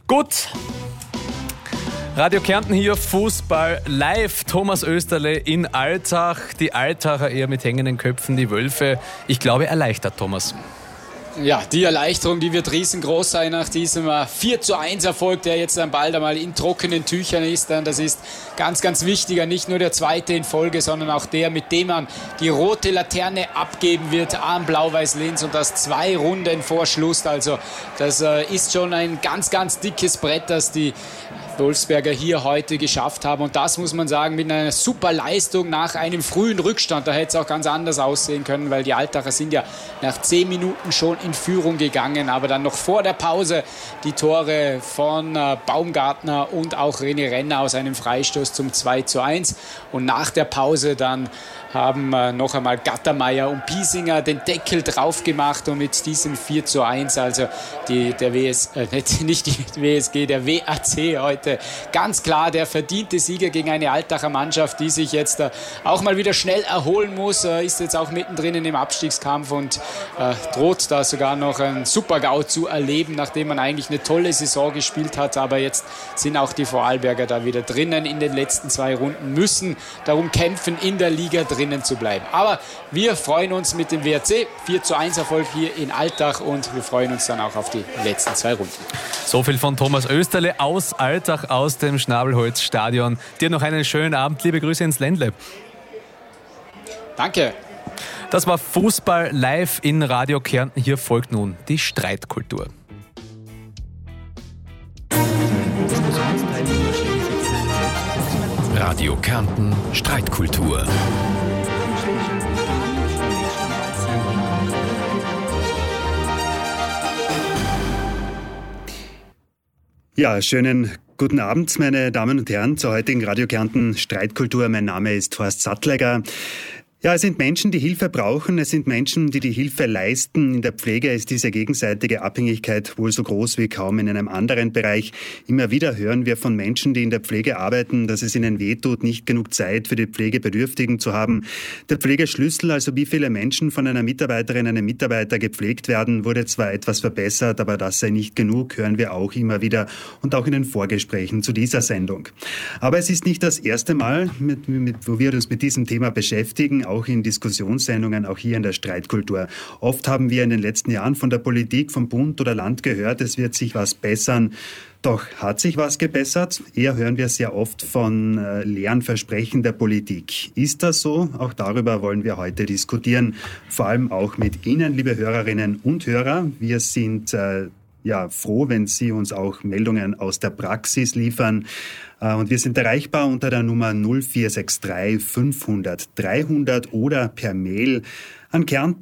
Gut. Radio Kärnten hier, Fußball live. Thomas Oesterle in Altach. Die Altacher eher mit hängenden Köpfen, die Wölfe. Ich glaube, erleichtert, Thomas. Ja, die Erleichterung, die wird riesengroß sein nach diesem 4:1 Erfolg, der jetzt dann bald einmal in trockenen Tüchern ist. Das ist ganz, ganz wichtiger, nicht nur der zweite in Folge, sondern auch der, mit dem man die rote Laterne abgeben wird am Blau-Weiß-Linz, und das 2 Runden vor Schluss. Also das ist schon ein ganz, ganz dickes Brett, das die Wolfsberger hier heute geschafft haben, und das muss man sagen, mit einer super Leistung nach einem frühen Rückstand. Da hätte es auch ganz anders aussehen können, weil die Altacher sind ja nach 10 Minuten schon in Führung gegangen, aber dann noch vor der Pause die Tore von Baumgartner und auch René Renner aus einem Freistoß zum 2:1, und nach der Pause dann haben noch einmal Gattermeier und Piesinger den Deckel drauf gemacht, und mit diesem 4:1, also der WAC heute ganz klar der verdiente Sieger gegen eine Altacher Mannschaft, die sich jetzt auch mal wieder schnell erholen muss, ist jetzt auch mittendrin in dem Abstiegskampf und droht da sogar noch einen Super-GAU zu erleben, nachdem man eigentlich eine tolle Saison gespielt hat, aber jetzt sind auch die Vorarlberger da wieder drinnen in den letzten 2 Runden, müssen darum kämpfen, in der Liga drinnen zu bleiben. Aber wir freuen uns mit dem WAC, 4:1 Erfolg hier in Altach, und wir freuen uns dann auch auf die letzten 2 Runden. So viel von Thomas Oesterle aus Altach, aus dem Schnabelholz-Stadion. Dir noch einen schönen Abend, liebe Grüße ins Ländle. Danke. Das war Fußball live in Radio Kärnten. Hier folgt nun die Streitkultur. Radio Kärnten Streitkultur. Ja, schönen guten Abend, meine Damen und Herren, zur heutigen Radio Kärnten Streitkultur. Mein Name ist Horst Sattlegger. Ja, es sind Menschen, die Hilfe brauchen. Es sind Menschen, die Hilfe leisten. In der Pflege ist diese gegenseitige Abhängigkeit wohl so groß wie kaum in einem anderen Bereich. Immer wieder hören wir von Menschen, die in der Pflege arbeiten, dass es ihnen wehtut, nicht genug Zeit für die Pflegebedürftigen zu haben. Der Pflegeschlüssel, also wie viele Menschen von einer Mitarbeiterin, einem Mitarbeiter gepflegt werden, wurde zwar etwas verbessert, aber das sei nicht genug, hören wir auch immer wieder und auch in den Vorgesprächen zu dieser Sendung. Aber es ist nicht das erste Mal, wo wir uns mit diesem Thema beschäftigen, auch in Diskussionssendungen, auch hier in der Streitkultur. Oft haben wir in den letzten Jahren von der Politik, vom Bund oder Land gehört, es wird sich was bessern. Doch hat sich was gebessert? Eher hören wir sehr oft von leeren Versprechen der Politik. Ist das so? Auch darüber wollen wir heute diskutieren. Vor allem auch mit Ihnen, liebe Hörerinnen und Hörer. Wir sind froh, wenn Sie uns auch Meldungen aus der Praxis liefern. Und wir sind erreichbar unter der Nummer 0463 500 300 oder per Mail an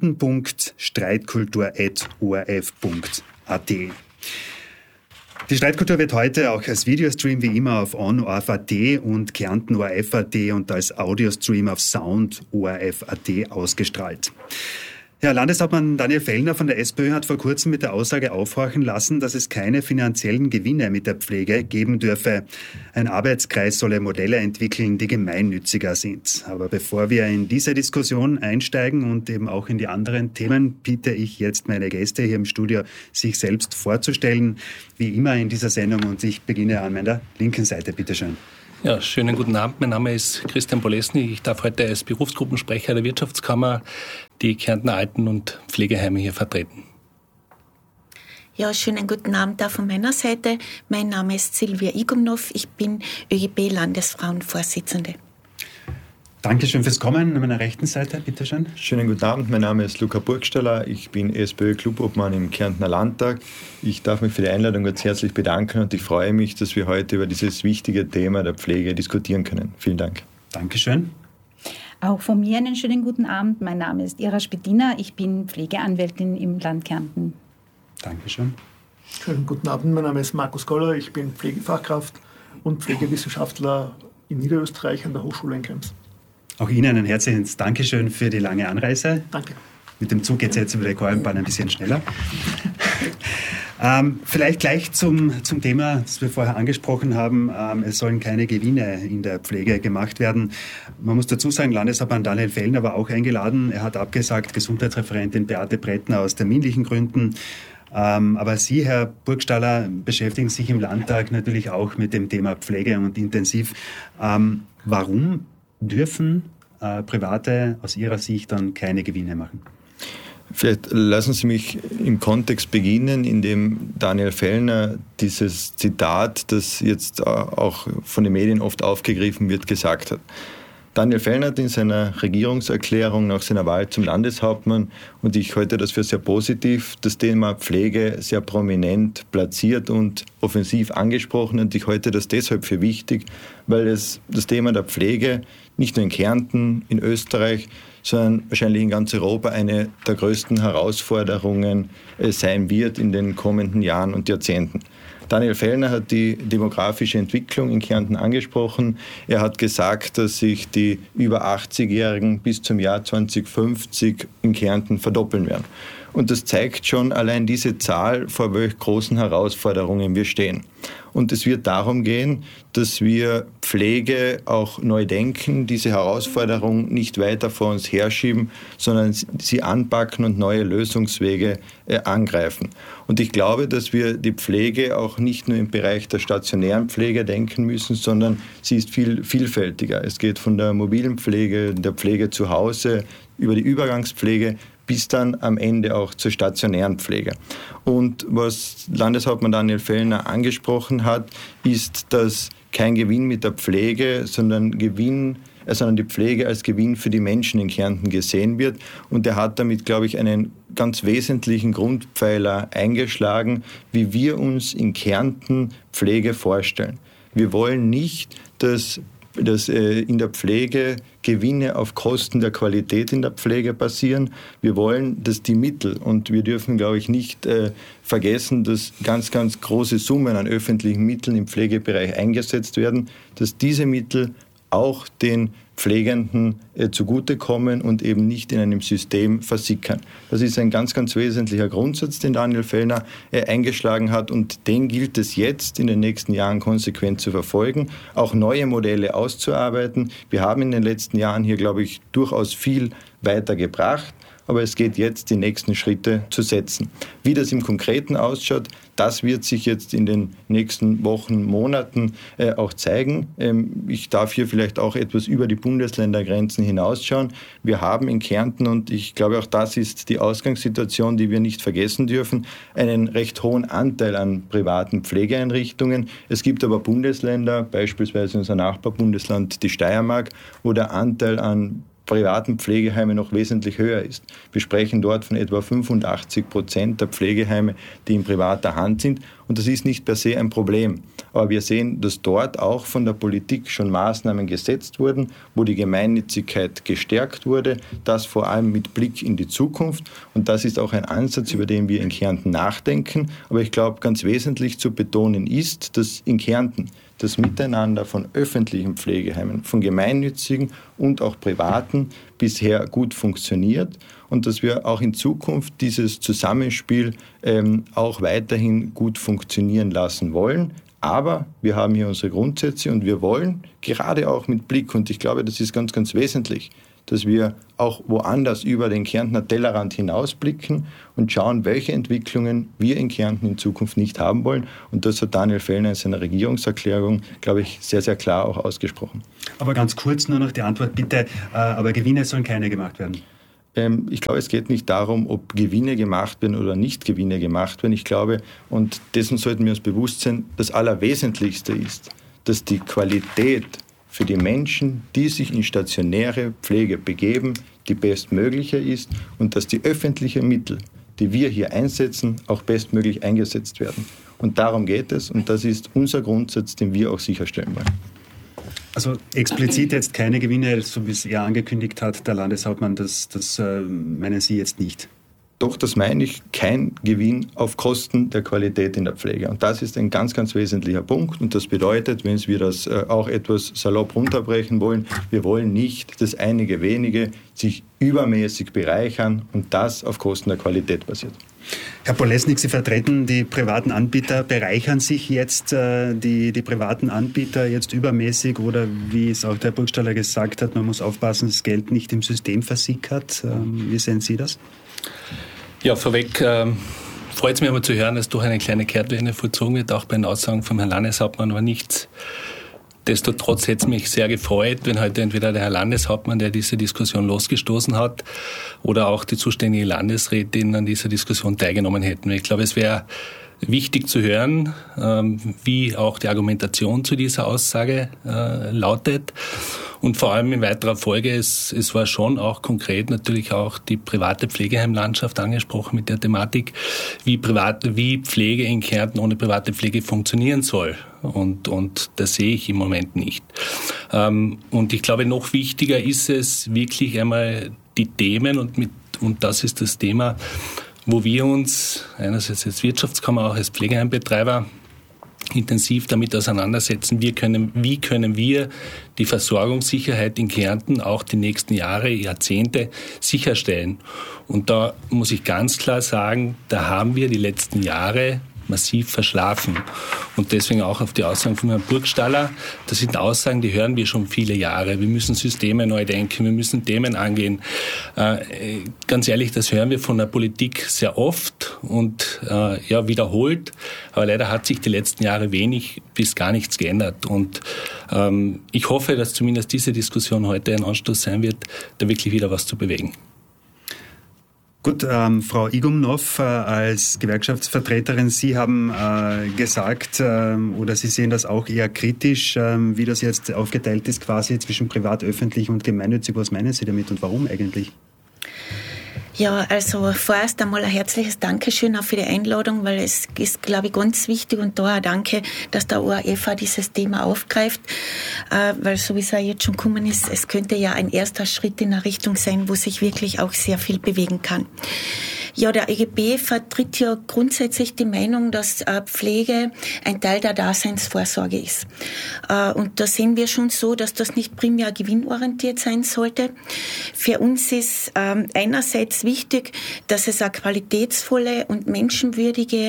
kärnten.streitkultur@orf.at. Die Streitkultur wird heute auch als Videostream wie immer auf ON-ORF.at und Kärnten ORF.at und als Audiostream auf Sound ORF.at ausgestrahlt. Ja, Landeshauptmann Daniel Fellner von der SPÖ hat vor kurzem mit der Aussage aufhorchen lassen, dass es keine finanziellen Gewinne mit der Pflege geben dürfe. Ein Arbeitskreis solle Modelle entwickeln, die gemeinnütziger sind. Aber bevor wir in diese Diskussion einsteigen und eben auch in die anderen Themen, bitte ich jetzt meine Gäste hier im Studio, sich selbst vorzustellen, wie immer in dieser Sendung, und ich beginne an meiner linken Seite. Bitte schön. Ja, schönen guten Abend. Mein Name ist Christian Bolesny. Ich darf heute als Berufsgruppensprecher der Wirtschaftskammer die Kärntner Alten- und Pflegeheime hier vertreten. Ja, schönen guten Abend auch von meiner Seite. Mein Name ist Silvia Igumnov. Ich bin ÖGB-Landesfrauenvorsitzende. Dankeschön fürs Kommen. An meiner rechten Seite, bitteschön. Schönen guten Abend, mein Name ist Luca Burgstaller. Ich bin SPÖ-Clubobmann im Kärntner Landtag. Ich darf mich für die Einladung ganz herzlich bedanken und ich freue mich, dass wir heute über dieses wichtige Thema der Pflege diskutieren können. Vielen Dank. Dankeschön. Auch von mir einen schönen guten Abend. Mein Name ist Ira Spedina. Ich bin Pflegeanwältin im Land Kärnten. Dankeschön. Schönen guten Abend. Mein Name ist Markus Goller. Ich bin Pflegefachkraft und Pflegewissenschaftler in Niederösterreich an der Hochschule in Krems. Auch Ihnen ein herzliches Dankeschön für die lange Anreise. Danke. Mit dem Zug geht es jetzt über die Kornbahn ein bisschen schneller. Vielleicht gleich zum Thema, das wir vorher angesprochen haben. Es sollen keine Gewinne in der Pflege gemacht werden. Man muss dazu sagen, Landeshauptmann Daniel Fellner war auch eingeladen. Er hat abgesagt, Gesundheitsreferentin Beate Brettner aus terminlichen Gründen. Aber Sie, Herr Burgstaller, beschäftigen sich im Landtag natürlich auch mit dem Thema Pflege und intensiv. Warum dürfen Private aus Ihrer Sicht dann keine Gewinne machen? Vielleicht lassen Sie mich im Kontext beginnen, in dem Daniel Fellner dieses Zitat, das jetzt auch von den Medien oft aufgegriffen wird, gesagt hat. Daniel Fellner hat in seiner Regierungserklärung nach seiner Wahl zum Landeshauptmann, und ich halte das für sehr positiv, das Thema Pflege sehr prominent platziert und offensiv angesprochen, und ich halte das deshalb für wichtig, weil es das Thema der Pflege nicht nur in Kärnten, in Österreich, sondern wahrscheinlich in ganz Europa eine der größten Herausforderungen sein wird in den kommenden Jahren und Jahrzehnten. Daniel Fellner hat die demografische Entwicklung in Kärnten angesprochen. Er hat gesagt, dass sich die über 80-Jährigen bis zum Jahr 2050 in Kärnten verdoppeln werden. Und das zeigt schon allein diese Zahl, vor welch großen Herausforderungen wir stehen. Und es wird darum gehen, dass wir Pflege auch neu denken, diese Herausforderung nicht weiter vor uns herschieben, sondern sie anpacken und neue Lösungswege angreifen. Und ich glaube, dass wir die Pflege auch nicht nur im Bereich der stationären Pflege denken müssen, sondern sie ist viel vielfältiger. Es geht von der mobilen Pflege, der Pflege zu Hause, über die Übergangspflege bis dann am Ende auch zur stationären Pflege. Und was Landeshauptmann Daniel Fellner angesprochen hat, ist, dass kein Gewinn mit der Pflege, sondern die Pflege als Gewinn für die Menschen in Kärnten gesehen wird. Und er hat damit, glaube ich, einen ganz wesentlichen Grundpfeiler eingeschlagen, wie wir uns in Kärnten Pflege vorstellen. Wir wollen nicht, dass in der Pflege Gewinne auf Kosten der Qualität in der Pflege passieren. Wir wollen, dass die Mittel, und wir dürfen, glaube ich, nicht vergessen, dass ganz, ganz große Summen an öffentlichen Mitteln im Pflegebereich eingesetzt werden, dass diese Mittel auch den Pflegenden zugutekommen und eben nicht in einem System versickern. Das ist ein ganz, ganz wesentlicher Grundsatz, den Daniel Fellner eingeschlagen hat, und den gilt es jetzt in den nächsten Jahren konsequent zu verfolgen, auch neue Modelle auszuarbeiten. Wir haben in den letzten Jahren hier, glaube ich, durchaus viel weitergebracht, aber es geht jetzt, die nächsten Schritte zu setzen. Wie das im Konkreten ausschaut, das wird sich jetzt in den nächsten Wochen, Monaten auch zeigen. Ich darf hier vielleicht auch etwas über die Bundesländergrenzen hinausschauen. Wir haben in Kärnten, und ich glaube auch das ist die Ausgangssituation, die wir nicht vergessen dürfen, einen recht hohen Anteil an privaten Pflegeeinrichtungen. Es gibt aber Bundesländer, beispielsweise unser Nachbarbundesland, die Steiermark, wo der Anteil an privaten Pflegeheime noch wesentlich höher ist. Wir sprechen dort von etwa 85% der Pflegeheime, die in privater Hand sind. Und das ist nicht per se ein Problem. Aber wir sehen, dass dort auch von der Politik schon Maßnahmen gesetzt wurden, wo die Gemeinnützigkeit gestärkt wurde, das vor allem mit Blick in die Zukunft. Und das ist auch ein Ansatz, über den wir in Kärnten nachdenken. Aber ich glaube, ganz wesentlich zu betonen ist, dass in Kärnten das Miteinander von öffentlichen Pflegeheimen, von gemeinnützigen und auch privaten bisher gut funktioniert, und dass wir auch in Zukunft dieses Zusammenspiel auch weiterhin gut funktionieren lassen wollen. Aber wir haben hier unsere Grundsätze, und wir wollen gerade auch mit Blick, und ich glaube, das ist ganz, ganz wesentlich, dass wir auch woanders über den Kärntner Tellerrand hinausblicken und schauen, welche Entwicklungen wir in Kärnten in Zukunft nicht haben wollen. Und das hat Daniel Fellner in seiner Regierungserklärung, glaube ich, sehr, sehr klar auch ausgesprochen. Aber ganz kurz nur noch die Antwort, bitte. Aber Gewinne sollen keine gemacht werden? Ich glaube, es geht nicht darum, ob Gewinne gemacht werden oder nicht Gewinne gemacht werden. Ich glaube, und dessen sollten wir uns bewusst sein, das Allerwesentlichste ist, dass die Qualität für die Menschen, die sich in stationäre Pflege begeben, die bestmögliche ist, und dass die öffentlichen Mittel, die wir hier einsetzen, auch bestmöglich eingesetzt werden. Und darum geht es, und das ist unser Grundsatz, den wir auch sicherstellen wollen. Also explizit jetzt keine Gewinne, so wie es er angekündigt hat, der Landeshauptmann, das meinen Sie jetzt nicht? Doch, das meine ich, kein Gewinn auf Kosten der Qualität in der Pflege. Und das ist ein ganz, ganz wesentlicher Punkt. Und das bedeutet, wenn wir das auch etwas salopp runterbrechen wollen, wir wollen nicht, dass einige wenige sich übermäßig bereichern und das auf Kosten der Qualität passiert. Herr Bolesnik, Sie vertreten die privaten Anbieter. Bereichern sich jetzt die privaten Anbieter jetzt übermäßig, oder wie es auch der Burgstaller gesagt hat, man muss aufpassen, dass das Geld nicht im System versickert? Wie sehen Sie das? Ja, vorweg freut es mich aber zu hören, dass doch eine kleine Kehrtwende vollzogen wird, auch bei den Aussagen vom Herrn Landeshauptmann, aber nichtsdestotrotz hätte es mich sehr gefreut, wenn heute entweder der Herr Landeshauptmann, der diese Diskussion losgestoßen hat, oder auch die zuständige Landesrätin an dieser Diskussion teilgenommen hätten. Ich glaube, es wäre wichtig zu hören, wie auch die Argumentation zu dieser Aussage lautet. Und vor allem in weiterer Folge, es war schon auch konkret natürlich auch die private Pflegeheimlandschaft angesprochen mit der Thematik, wie Pflege in Kärnten ohne private Pflege funktionieren soll. Und das sehe ich im Moment nicht. Und ich glaube, noch wichtiger ist es wirklich einmal die Themen und das ist das Thema, wo wir uns einerseits als Wirtschaftskammer, auch als Pflegeheimbetreiber intensiv damit auseinandersetzen, wie können wir die Versorgungssicherheit in Kärnten auch die nächsten Jahre, Jahrzehnte sicherstellen. Und da muss ich ganz klar sagen, da haben wir die letzten Jahre massiv verschlafen. Und deswegen auch auf die Aussagen von Herrn Burgstaller. Das sind Aussagen, die hören wir schon viele Jahre. Wir müssen Systeme neu denken, wir müssen Themen angehen. Ganz ehrlich, das hören wir von der Politik sehr oft und wiederholt. Aber leider hat sich die letzten Jahre wenig bis gar nichts geändert. Und ich hoffe, dass zumindest diese Diskussion heute ein Anstoß sein wird, da wirklich wieder was zu bewegen. Gut, Frau Igumnov, als Gewerkschaftsvertreterin, Sie haben gesagt, oder Sie sehen das auch eher kritisch, wie das jetzt aufgeteilt ist, quasi zwischen privat, öffentlich und gemeinnützig. Was meinen Sie damit und warum eigentlich? Ja, also vorerst einmal ein herzliches Dankeschön auch für die Einladung, weil es ist, glaube ich, ganz wichtig und da auch danke, dass der ORF dieses Thema aufgreift, weil so wie es ja jetzt schon gekommen ist, es könnte ja ein erster Schritt in eine Richtung sein, wo sich wirklich auch sehr viel bewegen kann. Ja, der ÖGB vertritt ja grundsätzlich die Meinung, dass Pflege ein Teil der Daseinsvorsorge ist. Und da sehen wir schon so, dass das nicht primär gewinnorientiert sein sollte. Für uns ist einerseits wichtig, dass es eine qualitätsvolle und menschenwürdige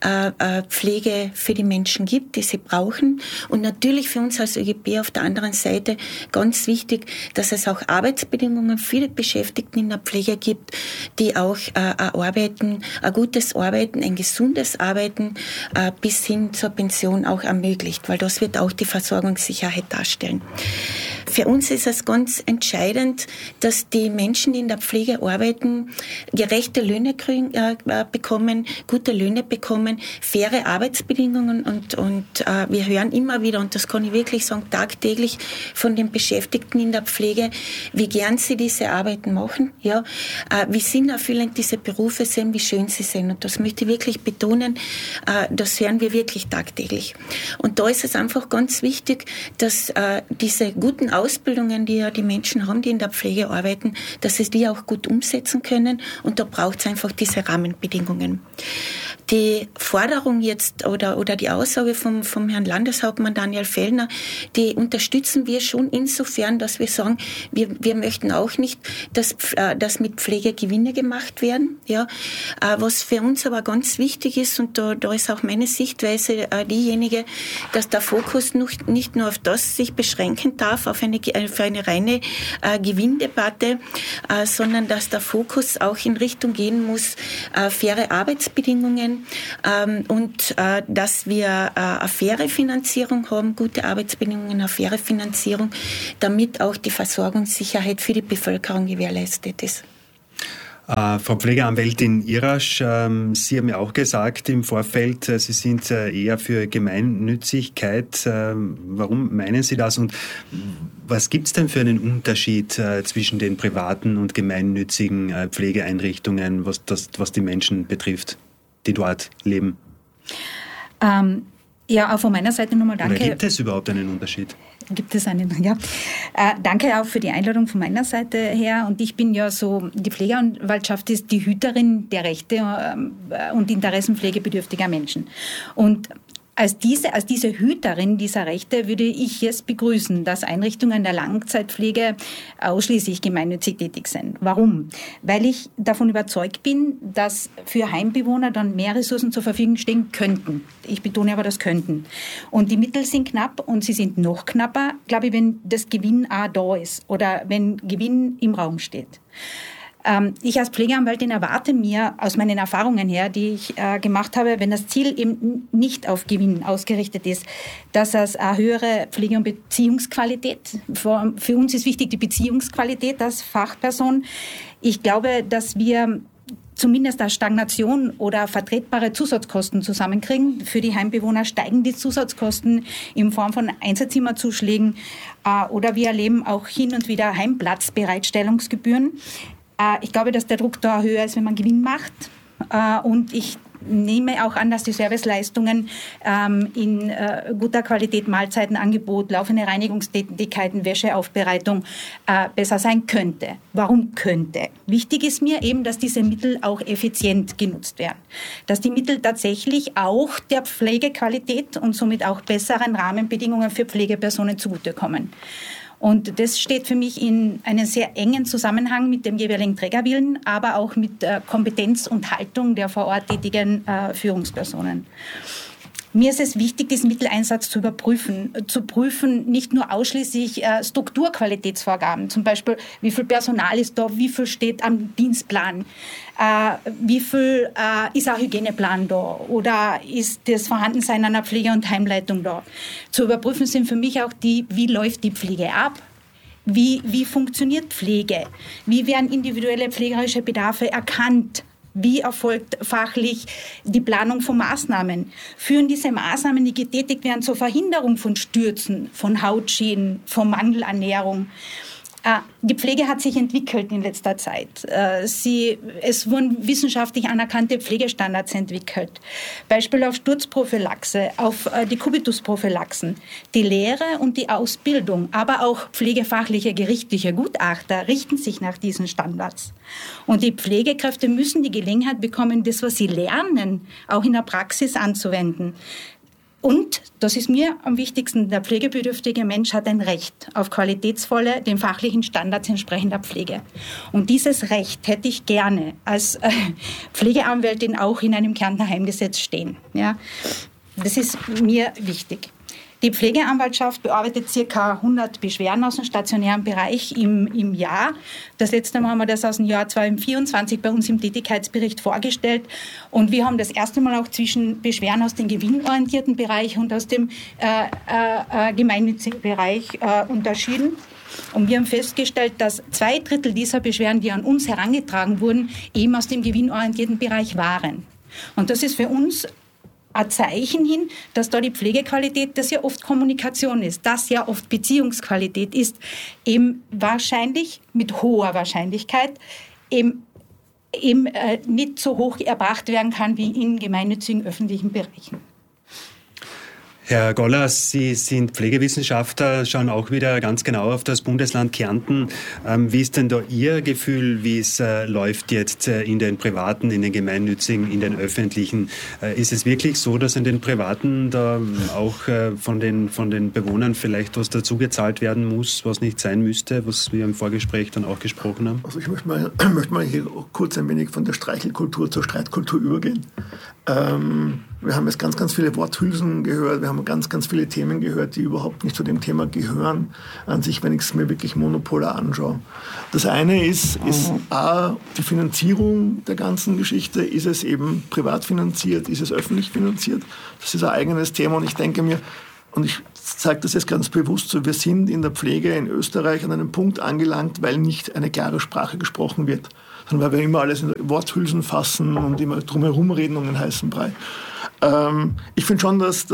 Pflege für die Menschen gibt, die sie brauchen. Und natürlich für uns als ÖGB auf der anderen Seite ganz wichtig, dass es auch Arbeitsbedingungen für die Beschäftigten in der Pflege gibt, die auch Arbeiten, ein gutes Arbeiten, ein gesundes Arbeiten bis hin zur Pension auch ermöglicht, weil das wird auch die Versorgungssicherheit darstellen. Für uns ist es ganz entscheidend, dass die Menschen, die in der Pflege arbeiten, gerechte Löhne bekommen, gute Löhne bekommen, faire Arbeitsbedingungen und wir hören immer wieder, und das kann ich wirklich sagen, tagtäglich von den Beschäftigten in der Pflege, wie gern sie diese Arbeiten machen, ja, wie sinnerfüllend diese Berufe sind, wie schön sie sind. Und das möchte ich wirklich betonen, das hören wir wirklich tagtäglich. Und da ist es einfach ganz wichtig, dass diese guten Ausbildungen, die ja die Menschen haben, die in der Pflege arbeiten, dass sie die auch gut umsetzen können. Und da braucht es einfach diese Rahmenbedingungen. Die Forderung jetzt oder die Aussage vom Herrn Landeshauptmann Daniel Fellner, die unterstützen wir schon insofern, dass wir sagen, wir möchten auch nicht, dass mit Pflege Gewinne gemacht werden. Ja. Was für uns aber ganz wichtig ist, und da ist auch meine Sichtweise diejenige, dass der Fokus nicht nur auf das sich beschränken darf, auf eine reine Gewinndebatte, sondern dass der Fokus auch in Richtung gehen muss, faire Arbeitsbedingungen und dass wir eine faire Finanzierung haben, gute Arbeitsbedingungen, eine faire Finanzierung, damit auch die Versorgungssicherheit für die Bevölkerung gewährleistet ist. Frau Pflegeanwältin Irasch, Sie haben ja auch gesagt im Vorfeld, Sie sind eher für Gemeinnützigkeit. Warum meinen Sie das und was gibt es denn für einen Unterschied zwischen den privaten und gemeinnützigen Pflegeeinrichtungen, was die Menschen betrifft, die dort leben? Ja, auch von meiner Seite nochmal danke. Oder gibt es überhaupt einen Unterschied? Gibt es einen, ja. Danke auch für die Einladung von meiner Seite her. Und ich bin ja so, die Pflegeanwaltschaft ist die Hüterin der Rechte und Interessen pflegebedürftiger Menschen. Und als diese Hüterin dieser Rechte würde ich es begrüßen, dass Einrichtungen der Langzeitpflege ausschließlich gemeinnützig tätig sind. Warum? Weil ich davon überzeugt bin, dass für Heimbewohner dann mehr Ressourcen zur Verfügung stehen könnten. Ich betone aber das könnten. Und die Mittel sind knapp und sie sind noch knapper, glaube ich, wenn das Gewinn auch da ist oder wenn Gewinn im Raum steht. Ich als Pflegeanwältin erwarte mir aus meinen Erfahrungen her, die ich gemacht habe, wenn das Ziel eben nicht auf Gewinn ausgerichtet ist, dass es eine höhere Pflege- und Beziehungsqualität, für uns ist wichtig die Beziehungsqualität als Fachperson. Ich glaube, dass wir zumindest eine Stagnation oder vertretbare Zusatzkosten zusammenkriegen. Für die Heimbewohner steigen die Zusatzkosten in Form von Einzelzimmerzuschlägen oder wir erleben auch hin und wieder Heimplatzbereitstellungsgebühren. Ich glaube, dass der Druck da höher ist, wenn man Gewinn macht. Und ich nehme auch an, dass die Serviceleistungen in guter Qualität, Mahlzeitenangebot, laufende Reinigungstätigkeiten, Wäscheaufbereitung besser sein könnte. Warum könnte? Wichtig ist mir eben, dass diese Mittel auch effizient genutzt werden. Dass die Mittel tatsächlich auch der Pflegequalität und somit auch besseren Rahmenbedingungen für Pflegepersonen zugutekommen. Und das steht für mich in einem sehr engen Zusammenhang mit dem jeweiligen Trägerwillen, aber auch mit Kompetenz und Haltung der vor Ort tätigen Führungspersonen. Mir ist es wichtig, diesen Mitteleinsatz zu überprüfen. Zu prüfen nicht nur ausschließlich Strukturqualitätsvorgaben, zum Beispiel wie viel Personal ist da, wie viel steht am Dienstplan, wie viel ist ein Hygieneplan da oder ist das Vorhandensein einer Pflege- und Heimleitung da. Zu überprüfen sind für mich auch wie läuft die Pflege ab. Wie funktioniert Pflege? Wie werden individuelle pflegerische Bedarfe erkannt? Wie erfolgt fachlich die Planung von Maßnahmen? Führen diese Maßnahmen, die getätigt werden, zur Verhinderung von Stürzen, von Hautschäden, von Mangelernährung? Die Pflege hat sich entwickelt in letzter Zeit. Es wurden wissenschaftlich anerkannte Pflegestandards entwickelt. Beispiel auf Sturzprophylaxe, auf Dekubitusprophylaxen. Die Lehre und die Ausbildung, aber auch pflegefachliche gerichtliche Gutachter richten sich nach diesen Standards. Und die Pflegekräfte müssen die Gelegenheit bekommen, das, was sie lernen, auch in der Praxis anzuwenden. Und, das ist mir am wichtigsten, der pflegebedürftige Mensch hat ein Recht auf qualitätsvolle, den fachlichen Standards entsprechender Pflege. Und dieses Recht hätte ich gerne als Pflegeanwältin auch in einem Kärntner Heimgesetz stehen. Ja? Das ist mir wichtig. Die Pflegeanwaltschaft bearbeitet ca. 100 Beschwerden aus dem stationären Bereich im Jahr. Das letzte Mal haben wir das aus dem Jahr 2024 bei uns im Tätigkeitsbericht vorgestellt. Und wir haben das erste Mal auch zwischen Beschwerden aus dem gewinnorientierten Bereich und aus dem gemeinnützigen Bereich unterschieden. Und wir haben festgestellt, dass 2/3 dieser Beschwerden, die an uns herangetragen wurden, eben aus dem gewinnorientierten Bereich waren. Und das ist für uns ein Zeichen hin, dass da die Pflegequalität, das ja oft Kommunikation ist, das ja oft Beziehungsqualität ist, eben wahrscheinlich, mit hoher Wahrscheinlichkeit, eben nicht so hoch erbracht werden kann wie in gemeinnützigen öffentlichen Bereichen. Herr Goller, Sie sind Pflegewissenschaftler, schauen auch wieder ganz genau auf das Bundesland Kärnten. Wie ist denn da Ihr Gefühl, wie es läuft jetzt in den privaten, in den gemeinnützigen, in den öffentlichen? Ist es wirklich so, dass in den privaten da auch von den Bewohnern vielleicht was dazugezahlt werden muss, was nicht sein müsste, was wir im Vorgespräch dann auch gesprochen haben? Also ich möchte mal hier kurz ein wenig von der Streichelkultur zur Streitkultur übergehen. Wir haben jetzt ganz, ganz viele Worthülsen gehört, wir haben ganz, ganz viele Themen gehört, die überhaupt nicht zu dem Thema gehören an sich, wenn ich es mir wirklich monopolar anschaue. Das eine ist A, die Finanzierung der ganzen Geschichte. Ist es eben privat finanziert, ist es öffentlich finanziert? Das ist ein eigenes Thema und ich denke mir, und ich sage das jetzt ganz bewusst so, wir sind in der Pflege in Österreich an einem Punkt angelangt, weil nicht eine klare Sprache gesprochen wird, sondern weil wir immer alles in Worthülsen fassen und immer drumherum reden um den heißen Brei. Ich finde schon, dass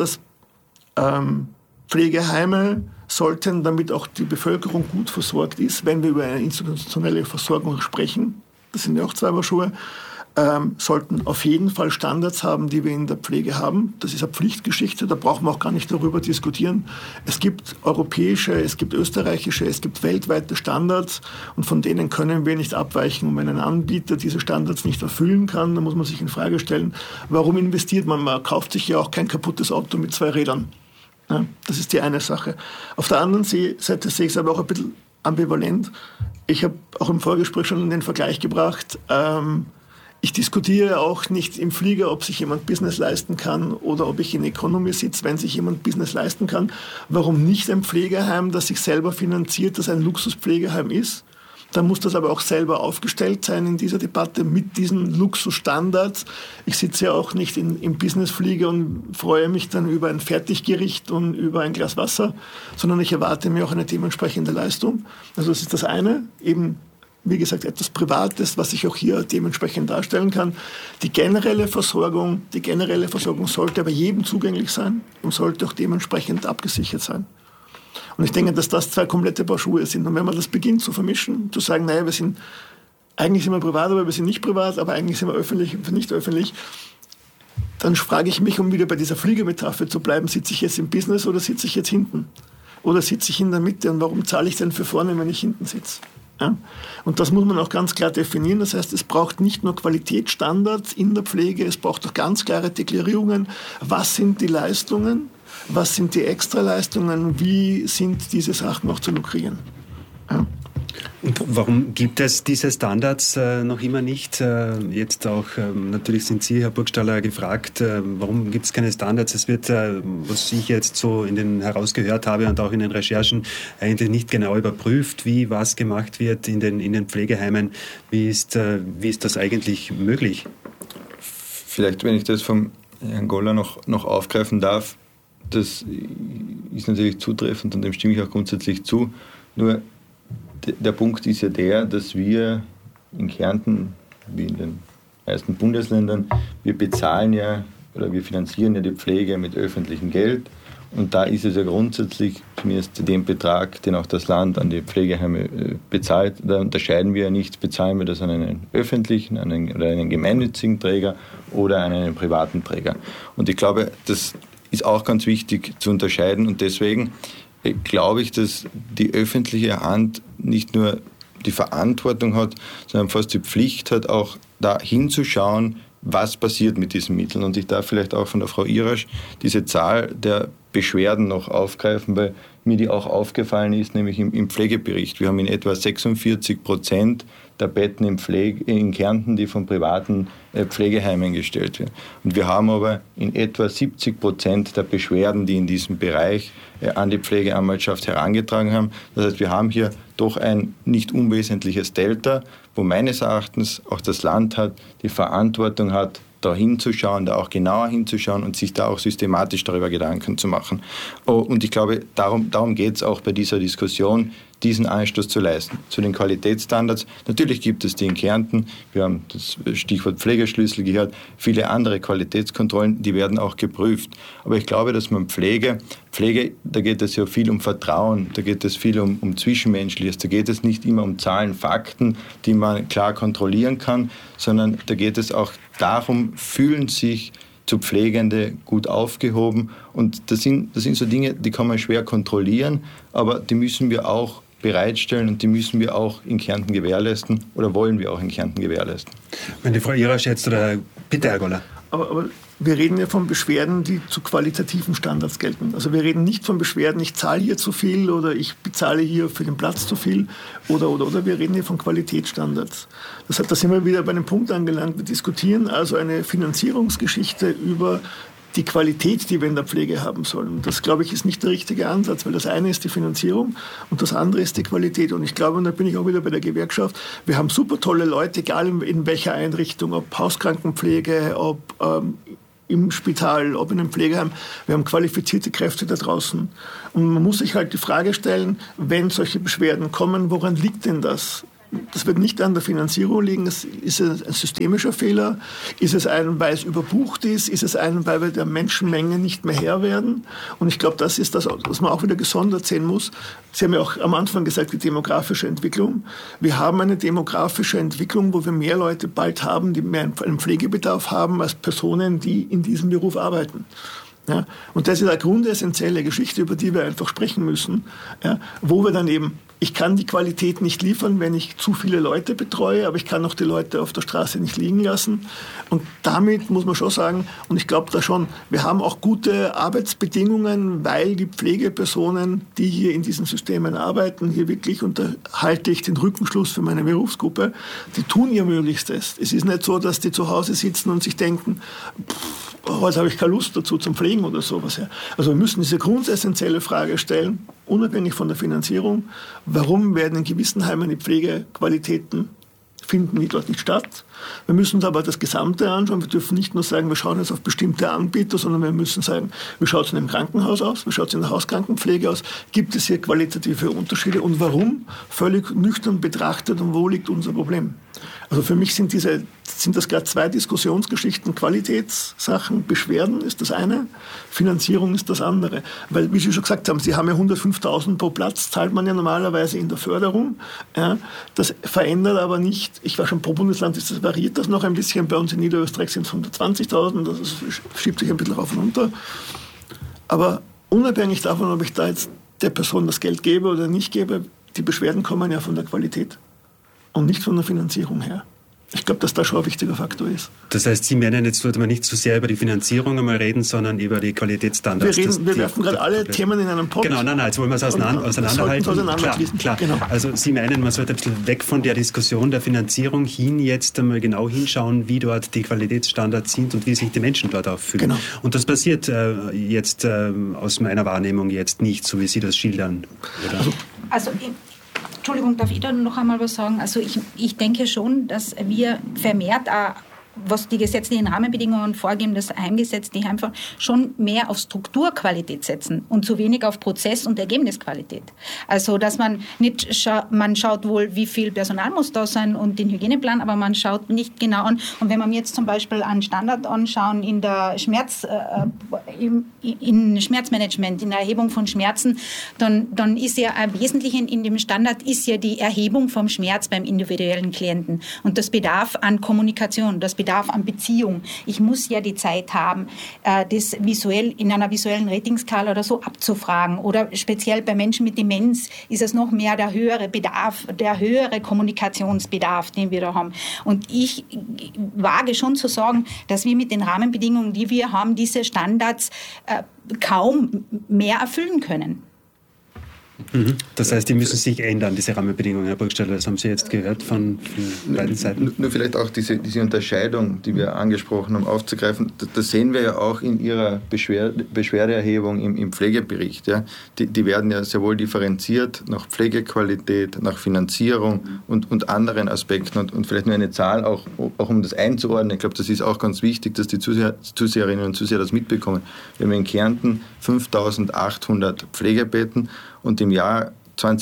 Pflegeheime sollten, damit auch die Bevölkerung gut versorgt ist, wenn wir über eine institutionelle Versorgung sprechen, das sind ja auch 2 Paar Schuhe, sollten auf jeden Fall Standards haben, die wir in der Pflege haben. Das ist eine Pflichtgeschichte, da brauchen wir auch gar nicht darüber diskutieren. Es gibt europäische, es gibt österreichische, es gibt weltweite Standards und von denen können wir nicht abweichen. Und wenn ein Anbieter diese Standards nicht erfüllen kann, dann muss man sich in Frage stellen, warum investiert man? Man kauft sich ja auch kein kaputtes Auto mit 2 Rädern. Ja, das ist die eine Sache. Auf der anderen Seite sehe ich es aber auch ein bisschen ambivalent. Ich habe auch im Vorgespräch schon den Vergleich gebracht, ich diskutiere auch nicht im Flieger, ob sich jemand Business leisten kann oder ob ich in Economy sitze, wenn sich jemand Business leisten kann. Warum nicht ein Pflegeheim, das sich selber finanziert, das ein Luxuspflegeheim ist, Dann muss das aber auch selber aufgestellt sein in dieser Debatte mit diesen Luxusstandards. Ich sitze ja auch nicht im Businessflieger und freue mich dann über ein Fertiggericht und über ein Glas Wasser, sondern ich erwarte mir auch eine dementsprechende Leistung. Also das ist das eine, eben wie gesagt etwas Privates, was ich auch hier dementsprechend darstellen kann. Die generelle Versorgung sollte aber jedem zugänglich sein und sollte auch dementsprechend abgesichert sein. Und ich denke, dass das zwei komplette Paar Schuhe sind. Und wenn man das beginnt zu vermischen, zu sagen, naja, eigentlich sind wir privat, aber wir sind nicht privat, aber eigentlich sind wir öffentlich, nicht öffentlich, dann frage ich mich, um wieder bei dieser Fliegermetapher zu bleiben, sitze ich jetzt im Business oder sitze ich jetzt hinten? Oder sitze ich in der Mitte? Und warum zahle ich denn für vorne, wenn ich hinten sitze? Ja? Und das muss man auch ganz klar definieren. Das heißt, es braucht nicht nur Qualitätsstandards in der Pflege, es braucht auch ganz klare Deklarierungen. Was sind die Leistungen? Was sind die Extraleistungen? Wie sind diese Sachen auch zu lukrieren? Ja. Und warum gibt es diese Standards noch immer nicht? Jetzt auch, natürlich sind Sie, Herr Burgstaller, gefragt, warum gibt es keine Standards? Es wird, was ich jetzt so herausgehört habe und auch in den Recherchen, eigentlich nicht genau überprüft, wie was gemacht wird in den Pflegeheimen. Wie ist das eigentlich möglich? Vielleicht, wenn ich das vom Herrn Goller noch aufgreifen darf, das ist natürlich zutreffend und dem stimme ich auch grundsätzlich zu. Nur der Punkt ist ja der, dass wir in Kärnten, wie in den meisten Bundesländern, wir bezahlen ja oder wir finanzieren ja die Pflege mit öffentlichem Geld. Und da ist es ja grundsätzlich, zumindest den Betrag, den auch das Land an die Pflegeheime bezahlt, da unterscheiden wir ja nicht, bezahlen wir das an einen öffentlichen, oder einen gemeinnützigen Träger oder an einen privaten Träger. Und ich glaube, das ist auch ganz wichtig zu unterscheiden und deswegen glaube ich, dass die öffentliche Hand nicht nur die Verantwortung hat, sondern fast die Pflicht hat, auch da hinzuschauen, was passiert mit diesen Mitteln. Und ich darf vielleicht auch von der Frau Irasch diese Zahl der Beschwerden noch aufgreifen, weil mir die auch aufgefallen ist, nämlich im Pflegebericht. Wir haben in etwa 46% der Betten in Kärnten, die von privaten Pflegeheimen gestellt werden. Und wir haben aber in etwa 70% der Beschwerden, die in diesem Bereich an die Pflegeanwaltschaft herangetragen haben. Das heißt, wir haben hier doch ein nicht unwesentliches Delta, wo meines Erachtens auch das Land die Verantwortung hat, da hinzuschauen, da auch genauer hinzuschauen und sich da auch systematisch darüber Gedanken zu machen. Und ich glaube, darum geht es auch bei dieser Diskussion, diesen Anstoß zu leisten. Zu den Qualitätsstandards, natürlich gibt es die in Kärnten, wir haben das Stichwort Pflegeschlüssel gehört, viele andere Qualitätskontrollen, die werden auch geprüft. Aber ich glaube, dass man Pflege, da geht es ja viel um Vertrauen, da geht es viel um Zwischenmenschliches, da geht es nicht immer um Zahlen, Fakten, die man klar kontrollieren kann, sondern da geht es auch darum, fühlen sich zu Pflegende gut aufgehoben und das sind so Dinge, die kann man schwer kontrollieren, aber die müssen wir auch bereitstellen und die müssen wir auch in Kärnten gewährleisten oder wollen wir auch in Kärnten gewährleisten. Wenn die Frau Irasch jetzt oder bitte, Herr Goller. Aber wir reden ja von Beschwerden, die zu qualitativen Standards gelten. Also wir reden nicht von Beschwerden, ich zahle hier zu viel oder ich bezahle hier für den Platz zu viel oder. Wir reden hier von Qualitätsstandards. Da sind wir wieder bei einem Punkt angelangt. Wir diskutieren also eine Finanzierungsgeschichte über die Qualität, die wir in der Pflege haben sollen. Und das, glaube ich, ist nicht der richtige Ansatz, weil das eine ist die Finanzierung und das andere ist die Qualität. Und ich glaube, und da bin ich auch wieder bei der Gewerkschaft, wir haben super tolle Leute, egal in welcher Einrichtung, ob Hauskrankenpflege, ob im Spital, ob in einem Pflegeheim. Wir haben qualifizierte Kräfte da draußen. Und man muss sich halt die Frage stellen, wenn solche Beschwerden kommen, woran liegt denn das? Das wird nicht an der Finanzierung liegen. Ist es ein systemischer Fehler? Ist es weil es überbucht ist? Ist es weil wir der Menschenmenge nicht mehr Herr werden? Und ich glaube, das ist das, was man auch wieder gesondert sehen muss. Sie haben ja auch am Anfang gesagt, die demografische Entwicklung. Wir haben eine demografische Entwicklung, wo wir mehr Leute bald haben, die mehr einen Pflegebedarf haben, als Personen, die in diesem Beruf arbeiten. Ja, und das ist eine grundessentielle Geschichte, über die wir einfach sprechen müssen, ja, wo wir dann eben, ich kann die Qualität nicht liefern, wenn ich zu viele Leute betreue, aber ich kann auch die Leute auf der Straße nicht liegen lassen. Und damit muss man schon sagen, und ich glaube da schon, wir haben auch gute Arbeitsbedingungen, weil die Pflegepersonen, die hier in diesen Systemen arbeiten, hier wirklich, und da halte ich den Rückenschluss für meine Berufsgruppe, die tun ihr Möglichstes. Es ist nicht so, dass die zu Hause sitzen und sich denken, heute habe ich keine Lust dazu zum Pflegen oder sowas. Ja. Also wir müssen diese grundessentielle Frage stellen, unabhängig von der Finanzierung, warum werden in gewissen Heimen die Pflegequalitäten finden die dort nicht statt. Wir müssen uns aber das Gesamte anschauen. Wir dürfen nicht nur sagen, wir schauen jetzt auf bestimmte Anbieter, sondern wir müssen sagen, wie schaut es in einem Krankenhaus aus, wie schaut es in der Hauskrankenpflege aus, gibt es hier qualitative Unterschiede und warum, völlig nüchtern betrachtet und wo liegt unser Problem. Also für mich sind das gerade zwei Diskussionsgeschichten, Qualitätssachen, Beschwerden ist das eine, Finanzierung ist das andere. Weil, wie Sie schon gesagt haben, Sie haben ja 105.000 pro Platz, zahlt man ja normalerweise in der Förderung. Ja, das verändert aber nicht, ich war schon pro Bundesland, variiert das noch ein bisschen, bei uns in Niederösterreich sind es 120.000, das schiebt sich ein bisschen rauf und runter. Aber unabhängig davon, ob ich da jetzt der Person das Geld gebe oder nicht gebe, die Beschwerden kommen ja von der Qualität und nicht von der Finanzierung her. Ich glaube, dass das schon ein wichtiger Faktor ist. Das heißt, Sie meinen, jetzt sollte man nicht so sehr über die Finanzierung einmal reden, sondern über die Qualitätsstandards. Wir werfen gerade alle Themen in einen Pott. Genau, jetzt wollen wir es auseinanderhalten. Klar. Genau. Also Sie meinen, man sollte ein bisschen weg von der Diskussion der Finanzierung hin, jetzt einmal genau hinschauen, wie dort die Qualitätsstandards sind und wie sich die Menschen dort auffühlen. Genau. Und das passiert jetzt aus meiner Wahrnehmung jetzt nicht, so wie Sie das schildern. Also Entschuldigung, darf ich da noch einmal was sagen? Also ich denke schon, dass wir vermehrt was die gesetzlichen Rahmenbedingungen vorgeben, das Heimgesetz, die einfach schon mehr auf Strukturqualität setzen und zu wenig auf Prozess- und Ergebnisqualität. Also, dass man nicht man schaut wohl, wie viel Personal muss da sein und den Hygieneplan, aber man schaut nicht genau an. Und wenn wir jetzt zum Beispiel einen Standard anschauen in der in Schmerzmanagement, in der Erhebung von Schmerzen, dann ist ja im Wesentlichen in dem Standard ist ja die Erhebung vom Schmerz beim individuellen Klienten. Und das bedarf an Kommunikation, das bedarf an Beziehung. Ich muss ja die Zeit haben, das visuell in einer visuellen Ratingskala oder so abzufragen. Oder speziell bei Menschen mit Demenz ist es noch mehr der höhere Bedarf, der höhere Kommunikationsbedarf, den wir da haben. Und ich wage schon zu sagen, dass wir mit den Rahmenbedingungen, die wir haben, diese Standards kaum mehr erfüllen können. Das heißt, die müssen sich ändern, diese Rahmenbedingungen, Herr Burgstaller. Das haben Sie jetzt gehört von beiden Seiten. Nur vielleicht auch diese Unterscheidung, die wir angesprochen haben, aufzugreifen. Das sehen wir ja auch in Ihrer Beschwerdeerhebung im Pflegebericht. Ja. Die werden ja sehr wohl differenziert nach Pflegequalität, nach Finanzierung und anderen Aspekten. Und vielleicht nur eine Zahl, auch um das einzuordnen. Ich glaube, das ist auch ganz wichtig, dass die Zuseherinnen und Zuseher das mitbekommen. Wir haben in Kärnten 5.800 Pflegebetten. Und im Jahr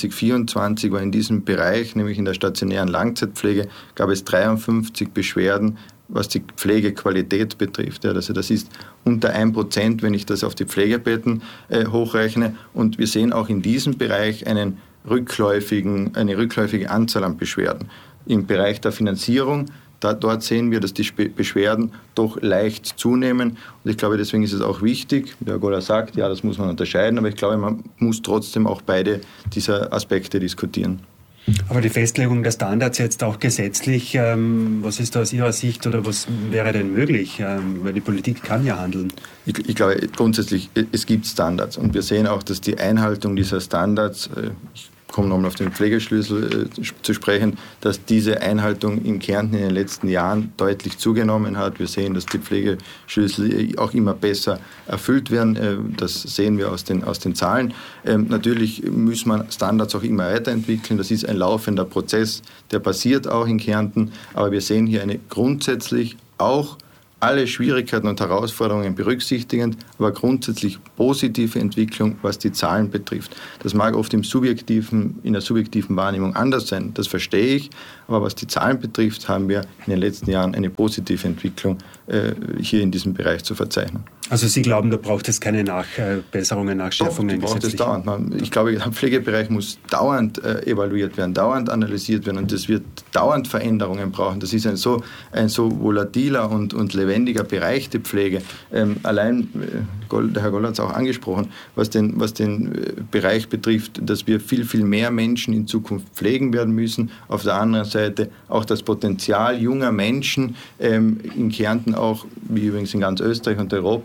2024 war in diesem Bereich, nämlich in der stationären Langzeitpflege, gab es 53 Beschwerden, was die Pflegequalität betrifft. Ja, also das ist unter 1%, wenn ich das auf die Pflegebetten hochrechne. Und wir sehen auch in diesem Bereich eine rückläufige Anzahl an Beschwerden. Im Bereich der Finanzierung, dort sehen wir, dass die Beschwerden doch leicht zunehmen. Und ich glaube, deswegen ist es auch wichtig, wie Herr Goller sagt, ja, das muss man unterscheiden, aber ich glaube, man muss trotzdem auch beide dieser Aspekte diskutieren. Aber die Festlegung der Standards jetzt auch gesetzlich, was ist da aus Ihrer Sicht oder was wäre denn möglich? Weil die Politik kann ja handeln. Ich glaube grundsätzlich, es gibt Standards und wir sehen auch, dass die Einhaltung dieser Standards, ich komme nochmal auf den Pflegeschlüssel zu sprechen, dass diese Einhaltung in Kärnten in den letzten Jahren deutlich zugenommen hat. Wir sehen, dass die Pflegeschlüssel auch immer besser erfüllt werden. Das sehen wir aus den Zahlen. Natürlich muss man Standards auch immer weiterentwickeln. Das ist ein laufender Prozess, der passiert auch in Kärnten. Aber wir sehen hier eine grundsätzlich auch alle Schwierigkeiten und Herausforderungen berücksichtigend, aber grundsätzlich positive Entwicklung, was die Zahlen betrifft. Das mag oft in der subjektiven Wahrnehmung anders sein, das verstehe ich, aber was die Zahlen betrifft, haben wir in den letzten Jahren eine positive Entwicklung hier in diesem Bereich zu verzeichnen. Also Sie glauben, da braucht es keine Nachbesserungen, Nachschärfungen? Doch, braucht es dauernd. Ich glaube, der Pflegebereich muss dauernd evaluiert werden, dauernd analysiert werden und es wird dauernd Veränderungen brauchen. Das ist ein so volatiler und lebendiger Bereich der Pflege. Allein, der Herr Goller hat es auch angesprochen, was den Bereich betrifft, dass wir viel, viel mehr Menschen in Zukunft pflegen werden müssen. Auf der anderen Seite auch das Potenzial junger Menschen in Kärnten auch, wie übrigens in ganz Österreich und Europa,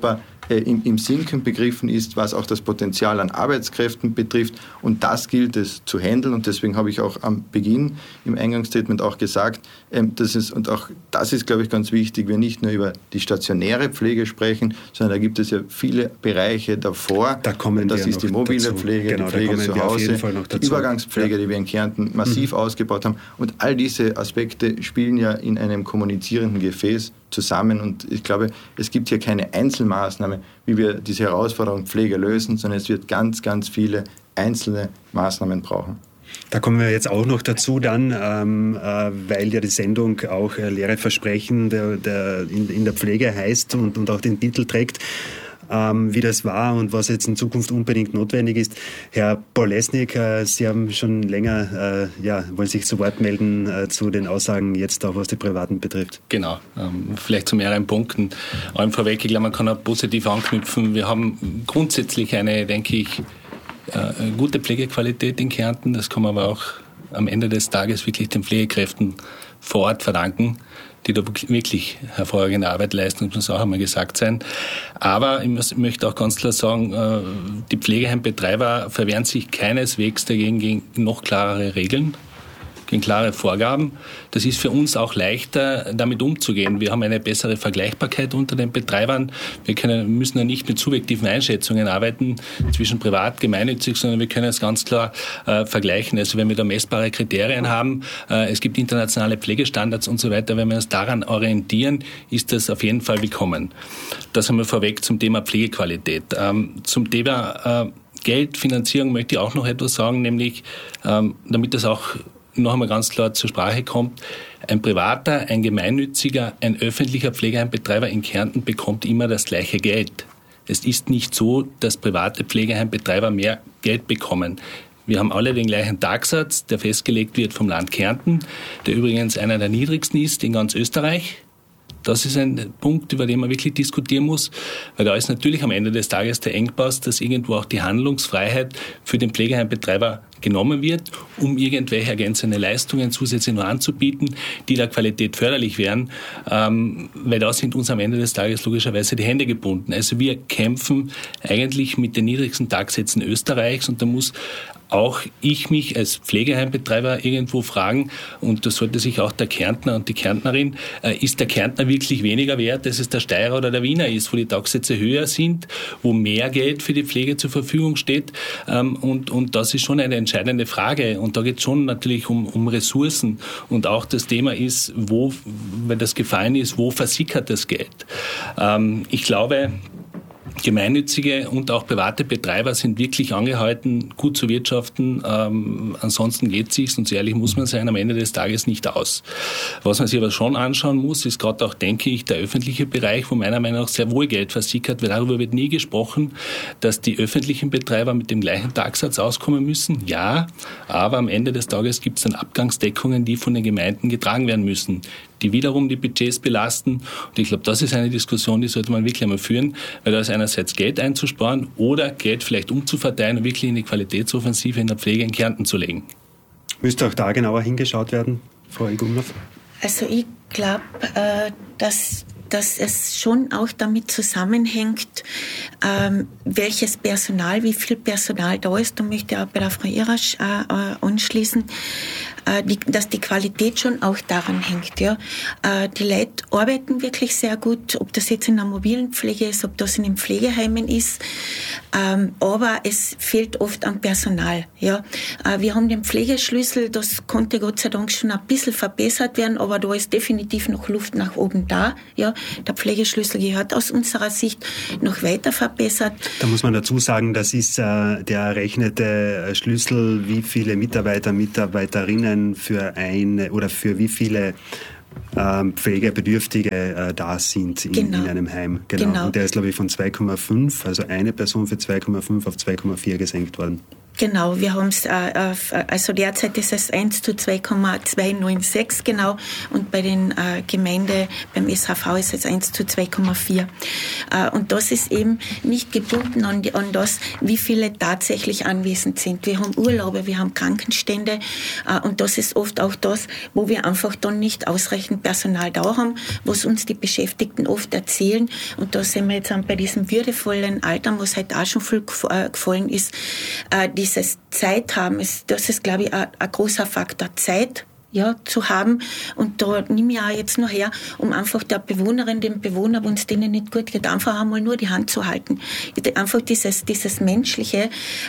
im Sinken begriffen ist, was auch das Potenzial an Arbeitskräften betrifft. Und das gilt es zu handeln. Und deswegen habe ich auch am Beginn im Eingangsstatement auch gesagt, das ist, glaube ich, ganz wichtig, wir nicht nur über die stationäre Pflege sprechen, sondern da gibt es ja viele Bereiche davor. Da kommen das ist die mobile dazu. Pflege, genau, die Pflege zu Hause, die Übergangspflege, die wir in Kärnten massiv ausgebaut haben. Und all diese Aspekte spielen ja in einem kommunizierenden Gefäß zusammen. Und ich glaube, es gibt hier keine Einzelmaßnahme, wie wir diese Herausforderung Pflege lösen, sondern es wird ganz, ganz viele einzelne Maßnahmen brauchen. Da kommen wir jetzt auch noch dazu dann, weil ja die Sendung auch leere Versprechen in der Pflege heißt und auch den Titel trägt, wie das war und was jetzt in Zukunft unbedingt notwendig ist. Herr Bolesnik, Sie haben schon länger, wollen sich zu Wort melden zu den Aussagen jetzt auch, was die Privaten betrifft. Genau, vielleicht zu mehreren Punkten. Allem vorweg, ich glaube, man kann auch positiv anknüpfen. Wir haben grundsätzlich eine, denke ich, gute Pflegequalität in Kärnten. Das kann man aber auch am Ende des Tages wirklich den Pflegekräften vor Ort verdanken, die da wirklich hervorragende Arbeit leisten, das muss auch einmal gesagt sein. Aber ich möchte auch ganz klar sagen, die Pflegeheimbetreiber verwehren sich keineswegs dagegen gegen noch klarere Regeln, gegen klare Vorgaben. Das ist für uns auch leichter, damit umzugehen. Wir haben eine bessere Vergleichbarkeit unter den Betreibern. Wir müssen ja nicht mit subjektiven Einschätzungen arbeiten zwischen privat, gemeinnützig, sondern wir können es ganz klar vergleichen. Also wenn wir da messbare Kriterien haben, es gibt internationale Pflegestandards und so weiter, wenn wir uns daran orientieren, ist das auf jeden Fall willkommen. Das haben wir vorweg zum Thema Pflegequalität. Zum Thema Geldfinanzierung möchte ich auch noch etwas sagen, nämlich damit das auch noch einmal ganz klar zur Sprache kommt, ein privater, ein gemeinnütziger, ein öffentlicher Pflegeheimbetreiber in Kärnten bekommt immer das gleiche Geld. Es ist nicht so, dass private Pflegeheimbetreiber mehr Geld bekommen. Wir haben alle den gleichen Tagsatz, der festgelegt wird vom Land Kärnten, der übrigens einer der niedrigsten ist in ganz Österreich. Das ist ein Punkt, über den man wirklich diskutieren muss, weil da ist natürlich am Ende des Tages der Engpass, dass irgendwo auch die Handlungsfreiheit für den Pflegeheimbetreiber genommen wird, um irgendwelche ergänzende Leistungen zusätzlich noch anzubieten, die der Qualität förderlich wären, weil da sind uns am Ende des Tages logischerweise die Hände gebunden. Also wir kämpfen eigentlich mit den niedrigsten Tagsätzen Österreichs und da muss auch ich mich als Pflegeheimbetreiber irgendwo fragen, und das sollte sich auch der Kärntner und die Kärntnerin, ist der Kärntner wirklich weniger wert, als es der Steirer oder der Wiener ist, wo die Tagsätze höher sind, wo mehr Geld für die Pflege zur Verfügung steht, und das ist schon eine entscheidende Frage und da geht es schon natürlich um Ressourcen und auch das Thema ist, wenn das gefallen ist, wo versickert das Geld? Ich glaube, gemeinnützige und auch private Betreiber sind wirklich angehalten, gut zu wirtschaften. Ansonsten geht es sich, und so ehrlich muss man sein, am Ende des Tages nicht aus. Was man sich aber schon anschauen muss, ist gerade auch, denke ich, der öffentliche Bereich, wo meiner Meinung nach sehr wohl Geld versickert wird. Darüber wird nie gesprochen, dass die öffentlichen Betreiber mit dem gleichen Tagsatz auskommen müssen. Ja, aber am Ende des Tages gibt es dann Abgangsdeckungen, die von den Gemeinden getragen werden müssen, die wiederum die Budgets belasten. Und ich glaube, das ist eine Diskussion, die sollte man wirklich einmal führen, weil da ist einerseits Geld einzusparen oder Geld vielleicht umzuverteilen und wirklich in die Qualitätsoffensive in der Pflege in Kärnten zu legen. Müsste auch da genauer hingeschaut werden, Frau Igumnow? Also ich glaube, dass es schon auch damit zusammenhängt, welches Personal, wie viel Personal da ist. Da möchte ich auch bei der Frau Irasch anschließen, dass die Qualität schon auch daran hängt. Ja. Die Leute arbeiten wirklich sehr gut, ob das jetzt in der mobilen Pflege ist, ob das in den Pflegeheimen ist, aber es fehlt oft an Personal. Ja. Wir haben den Pflegeschlüssel, das konnte Gott sei Dank schon ein bisschen verbessert werden, aber da ist definitiv noch Luft nach oben da. Ja. Der Pflegeschlüssel gehört aus unserer Sicht noch weiter verbessert. Da muss man dazu sagen, das ist der errechnete Schlüssel, wie viele Mitarbeiter, Mitarbeiterinnen für wie viele Pflegebedürftige da sind in einem Heim. Genau. Und der ist, glaube ich, von 2,5, also eine Person für 2,5 auf 2,4 gesenkt worden. Genau, wir haben es, also derzeit ist es 1:2,296 genau und bei den Gemeinden, beim SHV ist es 1:2,4. Und das ist eben nicht gebunden an das, wie viele tatsächlich anwesend sind. Wir haben Urlaube, wir haben Krankenstände und das ist oft auch das, wo wir einfach dann nicht ausreichend Personal da haben, was uns die Beschäftigten oft erzählen. Und da sind wir jetzt bei diesem würdevollen Alter, was halt auch schon viel gefallen ist, dieses Zeit haben, das ist, glaube ich, ein großer Faktor. Zeit, ja, zu haben. Und da nehme ich auch jetzt noch her, um einfach der Bewohnerin, dem Bewohner, wenn es denen nicht gut geht, einfach einmal nur die Hand zu halten. Einfach dieses menschliche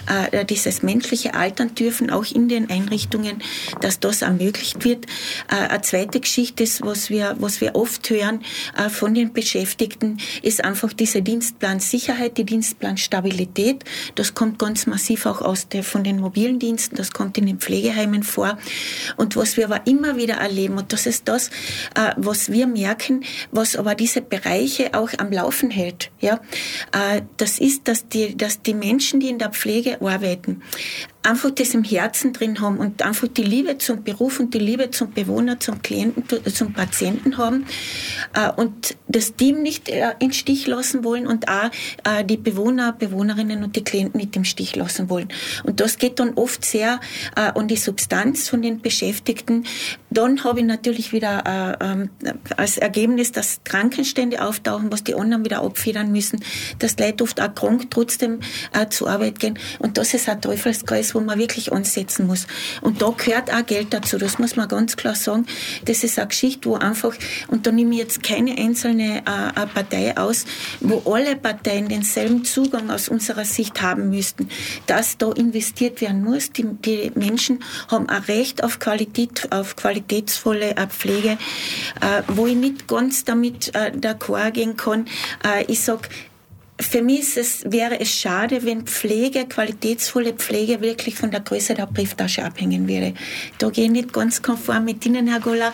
Altern dürfen, auch in den Einrichtungen, dass das ermöglicht wird. Eine zweite Geschichte ist, was wir oft hören von den Beschäftigten, ist einfach diese Dienstplansicherheit, die Dienstplanstabilität. Das kommt ganz massiv auch von den mobilen Diensten, das kommt in den Pflegeheimen vor. Und was wir aber immer wieder erleben, und das ist das, was wir merken, was aber diese Bereiche auch am Laufen hält. Ja? Das ist, dass die Menschen, die in der Pflege arbeiten, einfach das im Herzen drin haben und einfach die Liebe zum Beruf und die Liebe zum Bewohner, zum Klienten, zum Patienten haben und das Team nicht im Stich lassen wollen und auch die Bewohner, Bewohnerinnen und die Klienten nicht im Stich lassen wollen. Und das geht dann oft sehr an die Substanz von den Beschäftigten. Dann habe ich natürlich wieder als Ergebnis, dass Krankenstände auftauchen, was die anderen wieder abfedern müssen, dass Leute oft auch krank trotzdem zur Arbeit gehen. Und das ist ein Teufelskreis, wo man wirklich ansetzen muss. Und da gehört auch Geld dazu, das muss man ganz klar sagen. Das ist eine Geschichte, wo einfach, und da nehme ich jetzt keine einzelne Partei aus, wo alle Parteien denselben Zugang aus unserer Sicht haben müssten, dass da investiert werden muss. Die Menschen haben ein Recht auf Qualität, auf qualitätsvolle Pflege, wo ich nicht ganz damit d'accord gehen kann. Ich sage, für mich wäre es schade, wenn qualitätsvolle Pflege wirklich von der Größe der Brieftasche abhängen würde. Da gehe ich nicht ganz konform mit Ihnen, Herr Goller.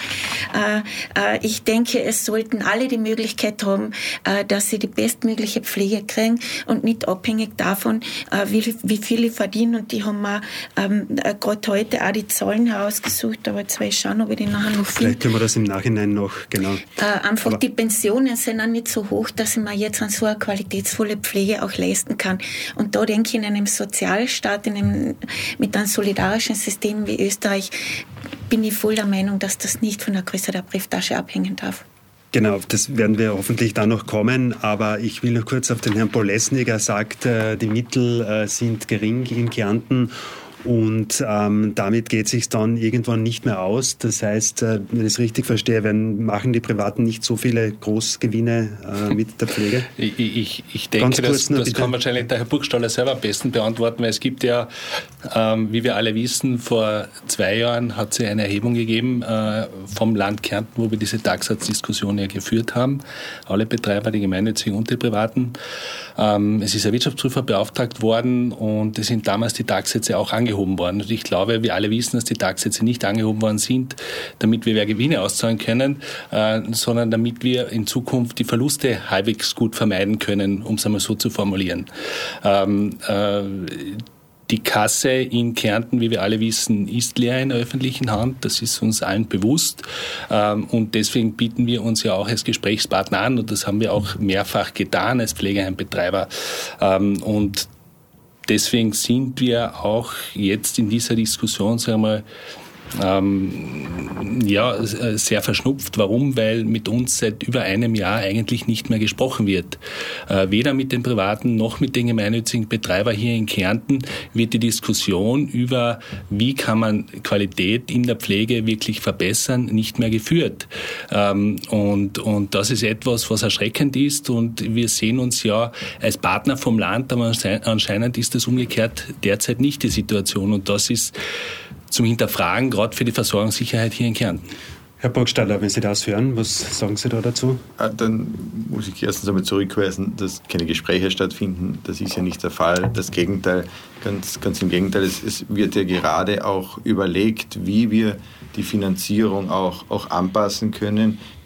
Ich denke, es sollten alle die Möglichkeit haben, dass sie die bestmögliche Pflege kriegen und nicht abhängig davon, wie viel ich verdiene. Und die haben wir gerade heute auch die Zahlen herausgesucht, aber jetzt will ich schauen, ob ich die nachher noch finde. Vielleicht können wir das im Nachhinein noch, genau. Einfach die Pensionen sind auch nicht so hoch, dass ich mir jetzt an so eine qualitätsvolle Pflege auch leisten kann. Und da denke ich, in einem Sozialstaat, mit einem solidarischen System wie Österreich, bin ich voll der Meinung, dass das nicht von der Größe der Brieftasche abhängen darf. Genau, das werden wir hoffentlich da noch kommen, aber ich will noch kurz auf den Herrn Polesnik. Er sagt, die Mittel sind gering in Kärnten. Und damit geht es sich dann irgendwann nicht mehr aus. Das heißt, wenn ich es richtig verstehe, machen die Privaten nicht so viele Großgewinne mit der Pflege? Ich denke, das kann wahrscheinlich der Herr Burgstaller selber am besten beantworten, weil es gibt ja, wie wir alle wissen, vor 2 Jahren hat es ja eine Erhebung gegeben vom Land Kärnten, wo wir diese Tagsatzdiskussion ja geführt haben. Alle Betreiber, die gemeinnützigen und die Privaten. Es ist ein Wirtschaftsprüfer beauftragt worden und es sind damals die Tagsätze auch angehoben worden. Und ich glaube, wir alle wissen, dass die Tagsätze nicht angehoben worden sind, damit wir Gewinne auszahlen können, sondern damit wir in Zukunft die Verluste halbwegs gut vermeiden können, um es einmal so zu formulieren. Die Kasse in Kärnten, wie wir alle wissen, ist leer in der öffentlichen Hand. Das ist uns allen bewusst. Und deswegen bieten wir uns ja auch als Gesprächspartner an. Und das haben wir auch mehrfach getan als Pflegeheimbetreiber. Und deswegen sind wir auch jetzt in dieser Diskussion, sagen wir mal, sehr verschnupft. Warum? Weil mit uns seit über einem Jahr eigentlich nicht mehr gesprochen wird. Weder mit den Privaten noch mit den gemeinnützigen Betreibern hier in Kärnten wird die Diskussion über, wie kann man Qualität in der Pflege wirklich verbessern, nicht mehr geführt. Und das ist etwas, was erschreckend ist. Und wir sehen uns ja als Partner vom Land, aber anscheinend ist das umgekehrt derzeit nicht die Situation. Und das ist zum Hinterfragen, gerade für die Versorgungssicherheit hier in Kärnten. Herr Burgstaller, wenn Sie das hören, was sagen Sie da dazu? Dann muss ich erstens einmal zurückweisen, dass keine Gespräche stattfinden. Das ist ja nicht der Fall. Das Gegenteil, ganz im Gegenteil. Es wird ja gerade auch überlegt, wie wir die Finanzierung auch anpassen können.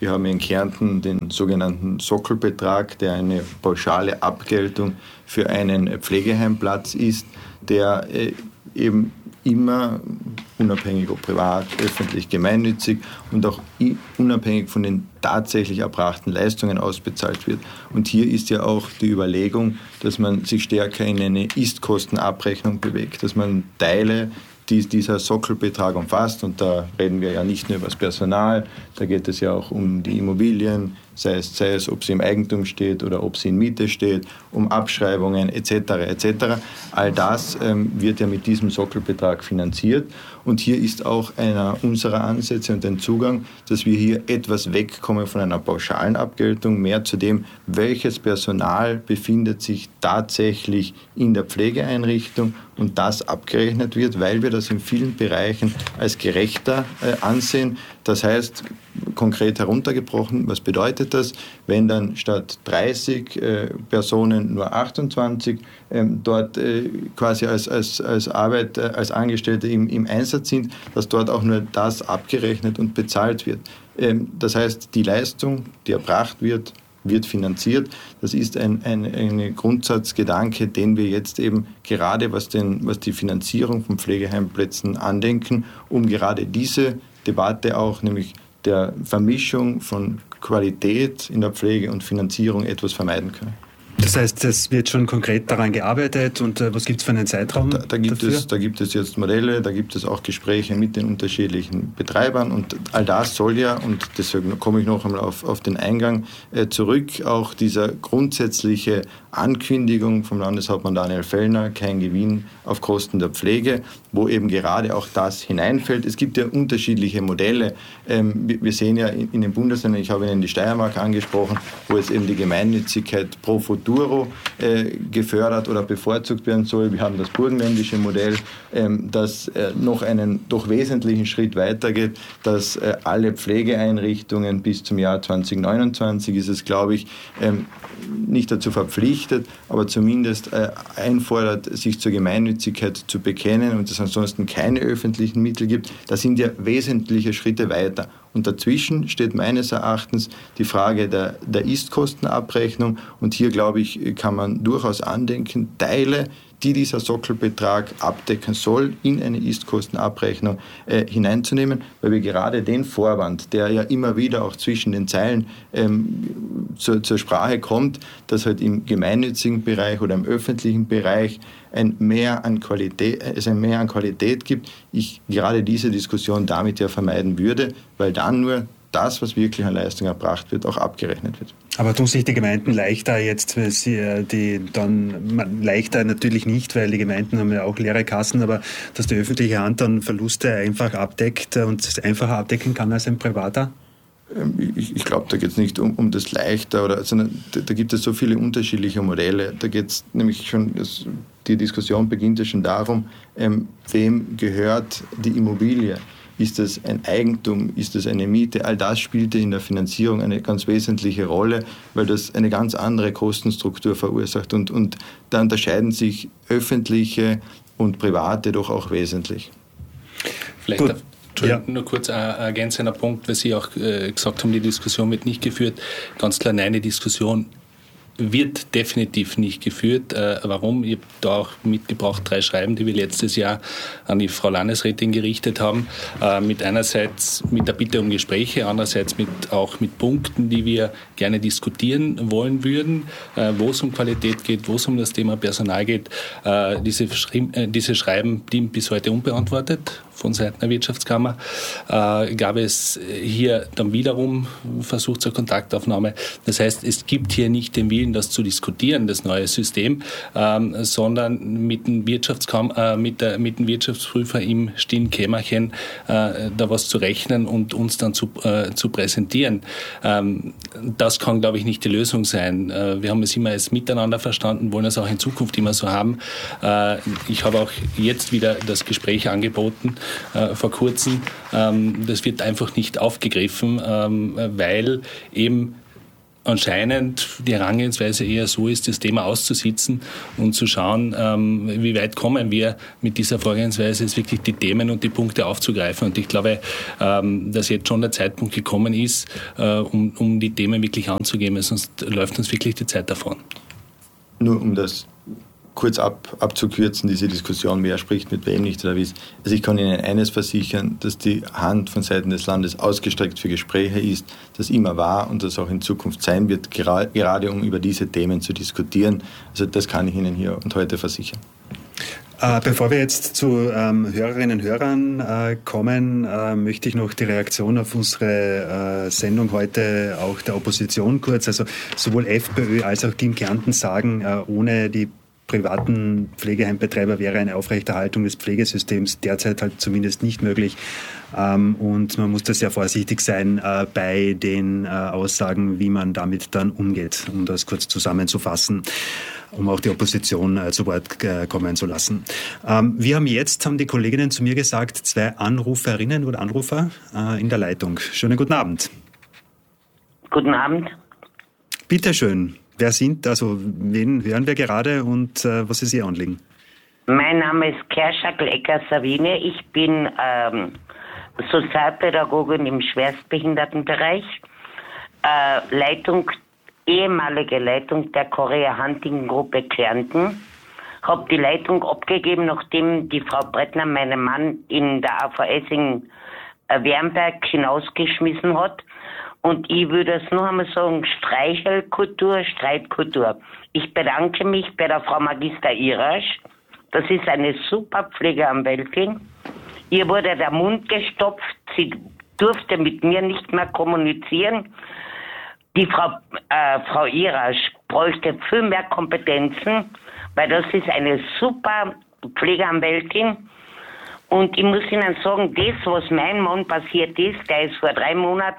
Wir haben in Kärnten den sogenannten Sockelbetrag, der eine pauschale Abgeltung für einen Pflegeheimplatz ist, der eben immer, unabhängig ob privat, öffentlich, gemeinnützig und auch unabhängig von den tatsächlich erbrachten Leistungen ausbezahlt wird. Und hier ist ja auch die Überlegung, dass man sich stärker in eine Ist-Kostenabrechnung bewegt, dass man Teile dieser Sockelbetrag umfasst, und da reden wir ja nicht nur über das Personal, da geht es ja auch um die Immobilien, sei es, ob sie im Eigentum steht oder ob sie in Miete steht, um Abschreibungen etc. etc. All das wird ja mit diesem Sockelbetrag finanziert, und hier ist auch einer unserer Ansätze und ein Zugang, dass wir hier etwas wegkommen von einer pauschalen Abgeltung, mehr zu dem, welches Personal befindet sich tatsächlich in der Pflegeeinrichtung und das abgerechnet wird, weil wir das in vielen Bereichen als gerechter ansehen. Das heißt, konkret heruntergebrochen, was bedeutet das? Wenn dann statt 30 Personen nur 28 dort quasi als Angestellte im Einsatz sind, dass dort auch nur das abgerechnet und bezahlt wird. Das heißt, die Leistung, die erbracht wird finanziert. Das ist ein Grundsatzgedanke, den wir jetzt eben gerade, was die Finanzierung von Pflegeheimplätzen andenken, um gerade diese Debatte auch, nämlich der Vermischung von Qualität in der Pflege und Finanzierung, etwas vermeiden können. Das heißt, es wird schon konkret daran gearbeitet, und was gibt es für einen Zeitraum dafür? Da gibt es jetzt Modelle, da gibt es auch Gespräche mit den unterschiedlichen Betreibern, und all das soll ja, und deswegen komme ich noch einmal auf den Eingang zurück, auch dieser grundsätzliche Ankündigung vom Landeshauptmann Daniel Fellner, kein Gewinn auf Kosten der Pflege, wo eben gerade auch das hineinfällt. Es gibt ja unterschiedliche Modelle. Wir sehen ja in den Bundesländern, ich habe Ihnen die Steiermark angesprochen, wo es eben die Gemeinnützigkeit pro Futuro gefördert oder bevorzugt werden soll. Wir haben das burgenländische Modell, das noch einen doch wesentlichen Schritt weitergeht, dass alle Pflegeeinrichtungen bis zum Jahr 2029 ist es, glaube ich, nicht dazu verpflichtet, aber zumindest einfordert, sich zur Gemeinnützigkeit zu bekennen und es ansonsten keine öffentlichen Mittel gibt. Das sind ja wesentliche Schritte weiter. Und dazwischen steht meines Erachtens die Frage der Ist-Kostenabrechnung. Und hier, glaube ich, kann man durchaus andenken, Teile, die dieser Sockelbetrag abdecken soll, in eine Ist-Kostenabrechnung hineinzunehmen, weil wir gerade den Vorwand, der ja immer wieder auch zwischen den Zeilen zur Sprache kommt, dass halt im gemeinnützigen Bereich oder im öffentlichen Bereich es ein Mehr an Qualität gibt, ich gerade diese Diskussion damit ja vermeiden würde, weil dann nur das, was wirklich an Leistung erbracht wird, auch abgerechnet wird. Aber tun sich die Gemeinden leichter jetzt, leichter natürlich nicht, weil die Gemeinden haben ja auch leere Kassen, aber dass die öffentliche Hand dann Verluste einfach abdeckt und es einfacher abdecken kann als ein Privater? Ich glaube, da geht es nicht um das leichter, sondern da gibt es so viele unterschiedliche Modelle. Da geht es nämlich schon, die Diskussion beginnt ja schon darum, wem gehört die Immobilie? Ist es ein Eigentum? Ist es eine Miete? All das spielte in der Finanzierung eine ganz wesentliche Rolle, weil das eine ganz andere Kostenstruktur verursacht. Und da unterscheiden sich öffentliche und private doch auch wesentlich. Vielleicht nur kurz ein ergänzender Punkt, weil Sie auch gesagt haben, die Diskussion wird nicht geführt. Ganz klar, nein, die Diskussion wird definitiv nicht geführt. Warum? Ich habe da auch mitgebracht 3 Schreiben, die wir letztes Jahr an die Frau Landesrätin gerichtet haben. Einerseits mit der Bitte um Gespräche, andererseits auch mit Punkten, die wir gerne diskutieren wollen würden, wo es um Qualität geht, wo es um das Thema Personal geht. Diese Schreiben blieben bis heute unbeantwortet von Seiten der Wirtschaftskammer. Gab es hier dann wiederum Versuch zur Kontaktaufnahme. Das heißt, es gibt hier nicht den Willen, das zu diskutieren, das neue System, sondern mit dem Wirtschaftsprüfer im stillen Kämmerchen da was zu rechnen und uns dann zu präsentieren. Das kann, glaube ich, nicht die Lösung sein. Wir haben es immer als Miteinander verstanden, wollen es auch in Zukunft immer so haben. Ich habe auch jetzt wieder das Gespräch angeboten, vor kurzem. Das wird einfach nicht aufgegriffen, weil eben anscheinend die Herangehensweise eher so ist, das Thema auszusitzen und zu schauen, wie weit kommen wir mit dieser Vorgehensweise, jetzt wirklich die Themen und die Punkte aufzugreifen. Und ich glaube, dass jetzt schon der Zeitpunkt gekommen ist, um die Themen wirklich anzugehen, sonst läuft uns wirklich die Zeit davon. Nur um das kurz abzukürzen, diese Diskussion, wer spricht mit wem nicht oder wie. Also ich kann Ihnen eines versichern, dass die Hand von Seiten des Landes ausgestreckt für Gespräche ist, das immer war und das auch in Zukunft sein wird, gerade um über diese Themen zu diskutieren. Also das kann ich Ihnen hier und heute versichern. Bevor wir jetzt zu Hörerinnen und Hörern kommen, möchte ich noch die Reaktion auf unsere Sendung heute auch der Opposition kurz, also sowohl FPÖ als auch Team Kärnten sagen, ohne die privaten Pflegeheimbetreiber wäre eine Aufrechterhaltung des Pflegesystems derzeit halt zumindest nicht möglich. Und man muss da sehr vorsichtig sein bei den Aussagen, wie man damit dann umgeht, um das kurz zusammenzufassen, um auch die Opposition zu Wort kommen zu lassen. Haben die Kolleginnen zu mir gesagt, 2 Anruferinnen oder Anrufer in der Leitung. Schönen guten Abend. Guten Abend. Bitte schön. Wen hören wir gerade und was ist Ihr Anliegen? Mein Name ist Kerschak-Lecker-Savine. Ich bin Sozialpädagogin im Schwerstbehindertenbereich, ehemalige Leitung der Korea-Hunting-Gruppe Kärnten. Habe die Leitung abgegeben, nachdem die Frau Brettner meinen Mann in der AVS in Wernberg hinausgeschmissen hat. Und ich würde es noch einmal sagen, Streichelkultur, Streitkultur. Ich bedanke mich bei der Frau Magister Irasch. Das ist eine super Pflegeanwältin. Ihr wurde der Mund gestopft. Sie durfte mit mir nicht mehr kommunizieren. Die Frau Irasch bräuchte viel mehr Kompetenzen, weil das ist eine super Pflegeanwältin. Und ich muss Ihnen sagen, das, was meinem Mann passiert ist, der ist vor 3 Monaten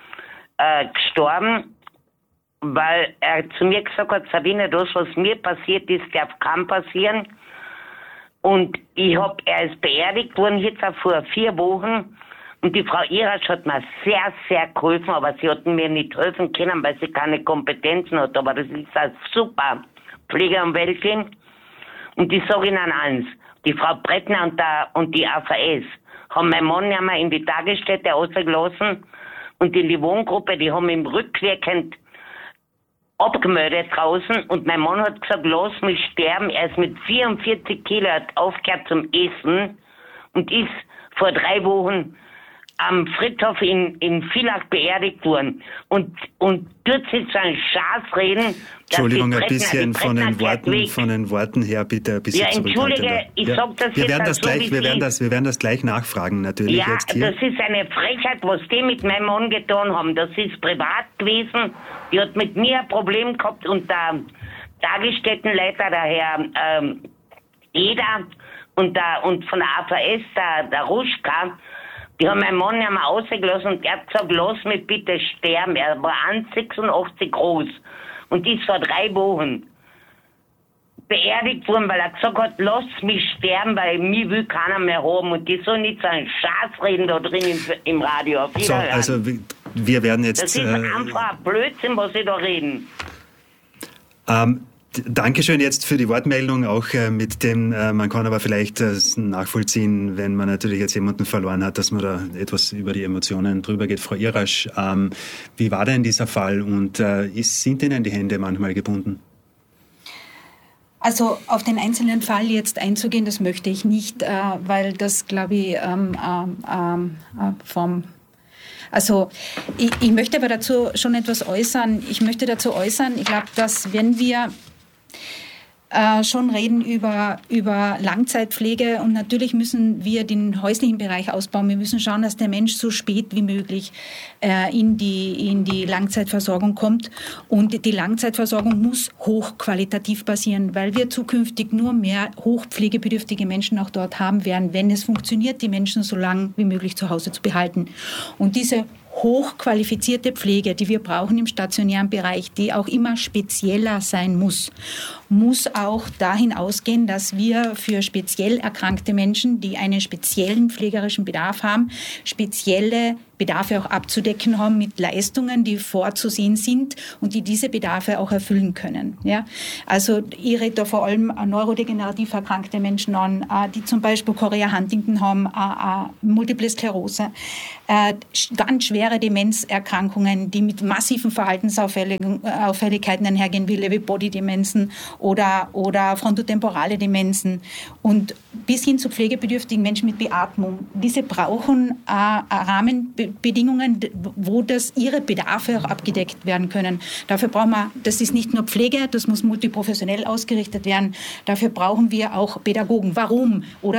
gestorben, weil er zu mir gesagt hat, Sabine, das, was mir passiert ist, kann passieren. Und er ist beerdigt worden jetzt vor 4 Wochen. Und die Frau Irasch hat mir sehr, sehr geholfen, aber sie hat mir nicht helfen können, weil sie keine Kompetenzen hat. Aber das ist eine super Pflegeanwältin. Und ich sage Ihnen eins, die Frau Brettner und die AVS haben meinen Mann ja mal in die Tagesstätte rausgelassen. Und in die Wohngruppe, die haben ihn rückwirkend abgemeldet draußen. Und mein Mann hat gesagt, lass mich sterben. Er ist mit 44 Kilo, hat aufgehört zum Essen und ist vor 3 Wochen am Friedhof in Villach beerdigt worden. Und dort sich so ein Schatz reden. Entschuldigung, ein bisschen von den Worten her bitte ein bisschen zurückhaltender. Entschuldige, ich sag das wir jetzt wir werden das gleich nachfragen, natürlich. Ja, jetzt hier. Das ist eine Frechheit, was die mit meinem Mann getan haben. Das ist privat gewesen. Die hat mit mir ein Problem gehabt und der Tagesstättenleiter, der Herr Eder und von der AVS, der Ruschka, die haben meinen Mann ja mal rausgelassen und der hat gesagt, lass mich bitte sterben. Er war 1,86 groß und ist vor 3 Wochen beerdigt worden, weil er gesagt hat, lass mich sterben, weil mich will keiner mehr haben. Und die soll nicht so einen Schatz reden da drin im Radio. Auf so, also wir werden jetzt... Das ist einfach ein Blödsinn, was sie da reden. Dankeschön jetzt für die Wortmeldung, auch mit dem, man kann aber vielleicht nachvollziehen, wenn man natürlich jetzt jemanden verloren hat, dass man da etwas über die Emotionen drüber geht. Frau Irasch, wie war denn dieser Fall und sind Ihnen die Hände manchmal gebunden? Also auf den einzelnen Fall jetzt einzugehen, das möchte ich nicht, weil das, glaube ich, Also ich möchte aber dazu schon etwas äußern. Ich glaube, dass wenn wir schon reden über Langzeitpflege und natürlich müssen wir den häuslichen Bereich ausbauen. Wir müssen schauen, dass der Mensch so spät wie möglich in die Langzeitversorgung kommt und die Langzeitversorgung muss hochqualitativ passieren, weil wir zukünftig nur mehr hochpflegebedürftige Menschen auch dort haben werden, wenn es funktioniert, die Menschen so lange wie möglich zu Hause zu behalten. Und diese hochqualifizierte Pflege, die wir brauchen im stationären Bereich, die auch immer spezieller sein muss auch dahin ausgehen, dass wir für speziell erkrankte Menschen, die einen speziellen pflegerischen Bedarf haben, spezielle Bedarfe auch abzudecken haben mit Leistungen, die vorzusehen sind und die diese Bedarfe auch erfüllen können. Ja? Also ich rede da vor allem neurodegenerativ erkrankte Menschen an, die zum Beispiel Chorea-Huntington haben, Multiple Sklerose, ganz schwere Demenzerkrankungen, die mit massiven Verhaltensauffälligkeiten einhergehen, wie Bodydemenzen oder frontotemporale Demenzen und bis hin zu pflegebedürftigen Menschen mit Beatmung. Diese brauchen Rahmenbedingungen, wo ihre Bedarfe auch abgedeckt werden können. Dafür brauchen wir, das ist nicht nur Pflege, das muss multiprofessionell ausgerichtet werden. Dafür brauchen wir auch Pädagogen. Warum? Oder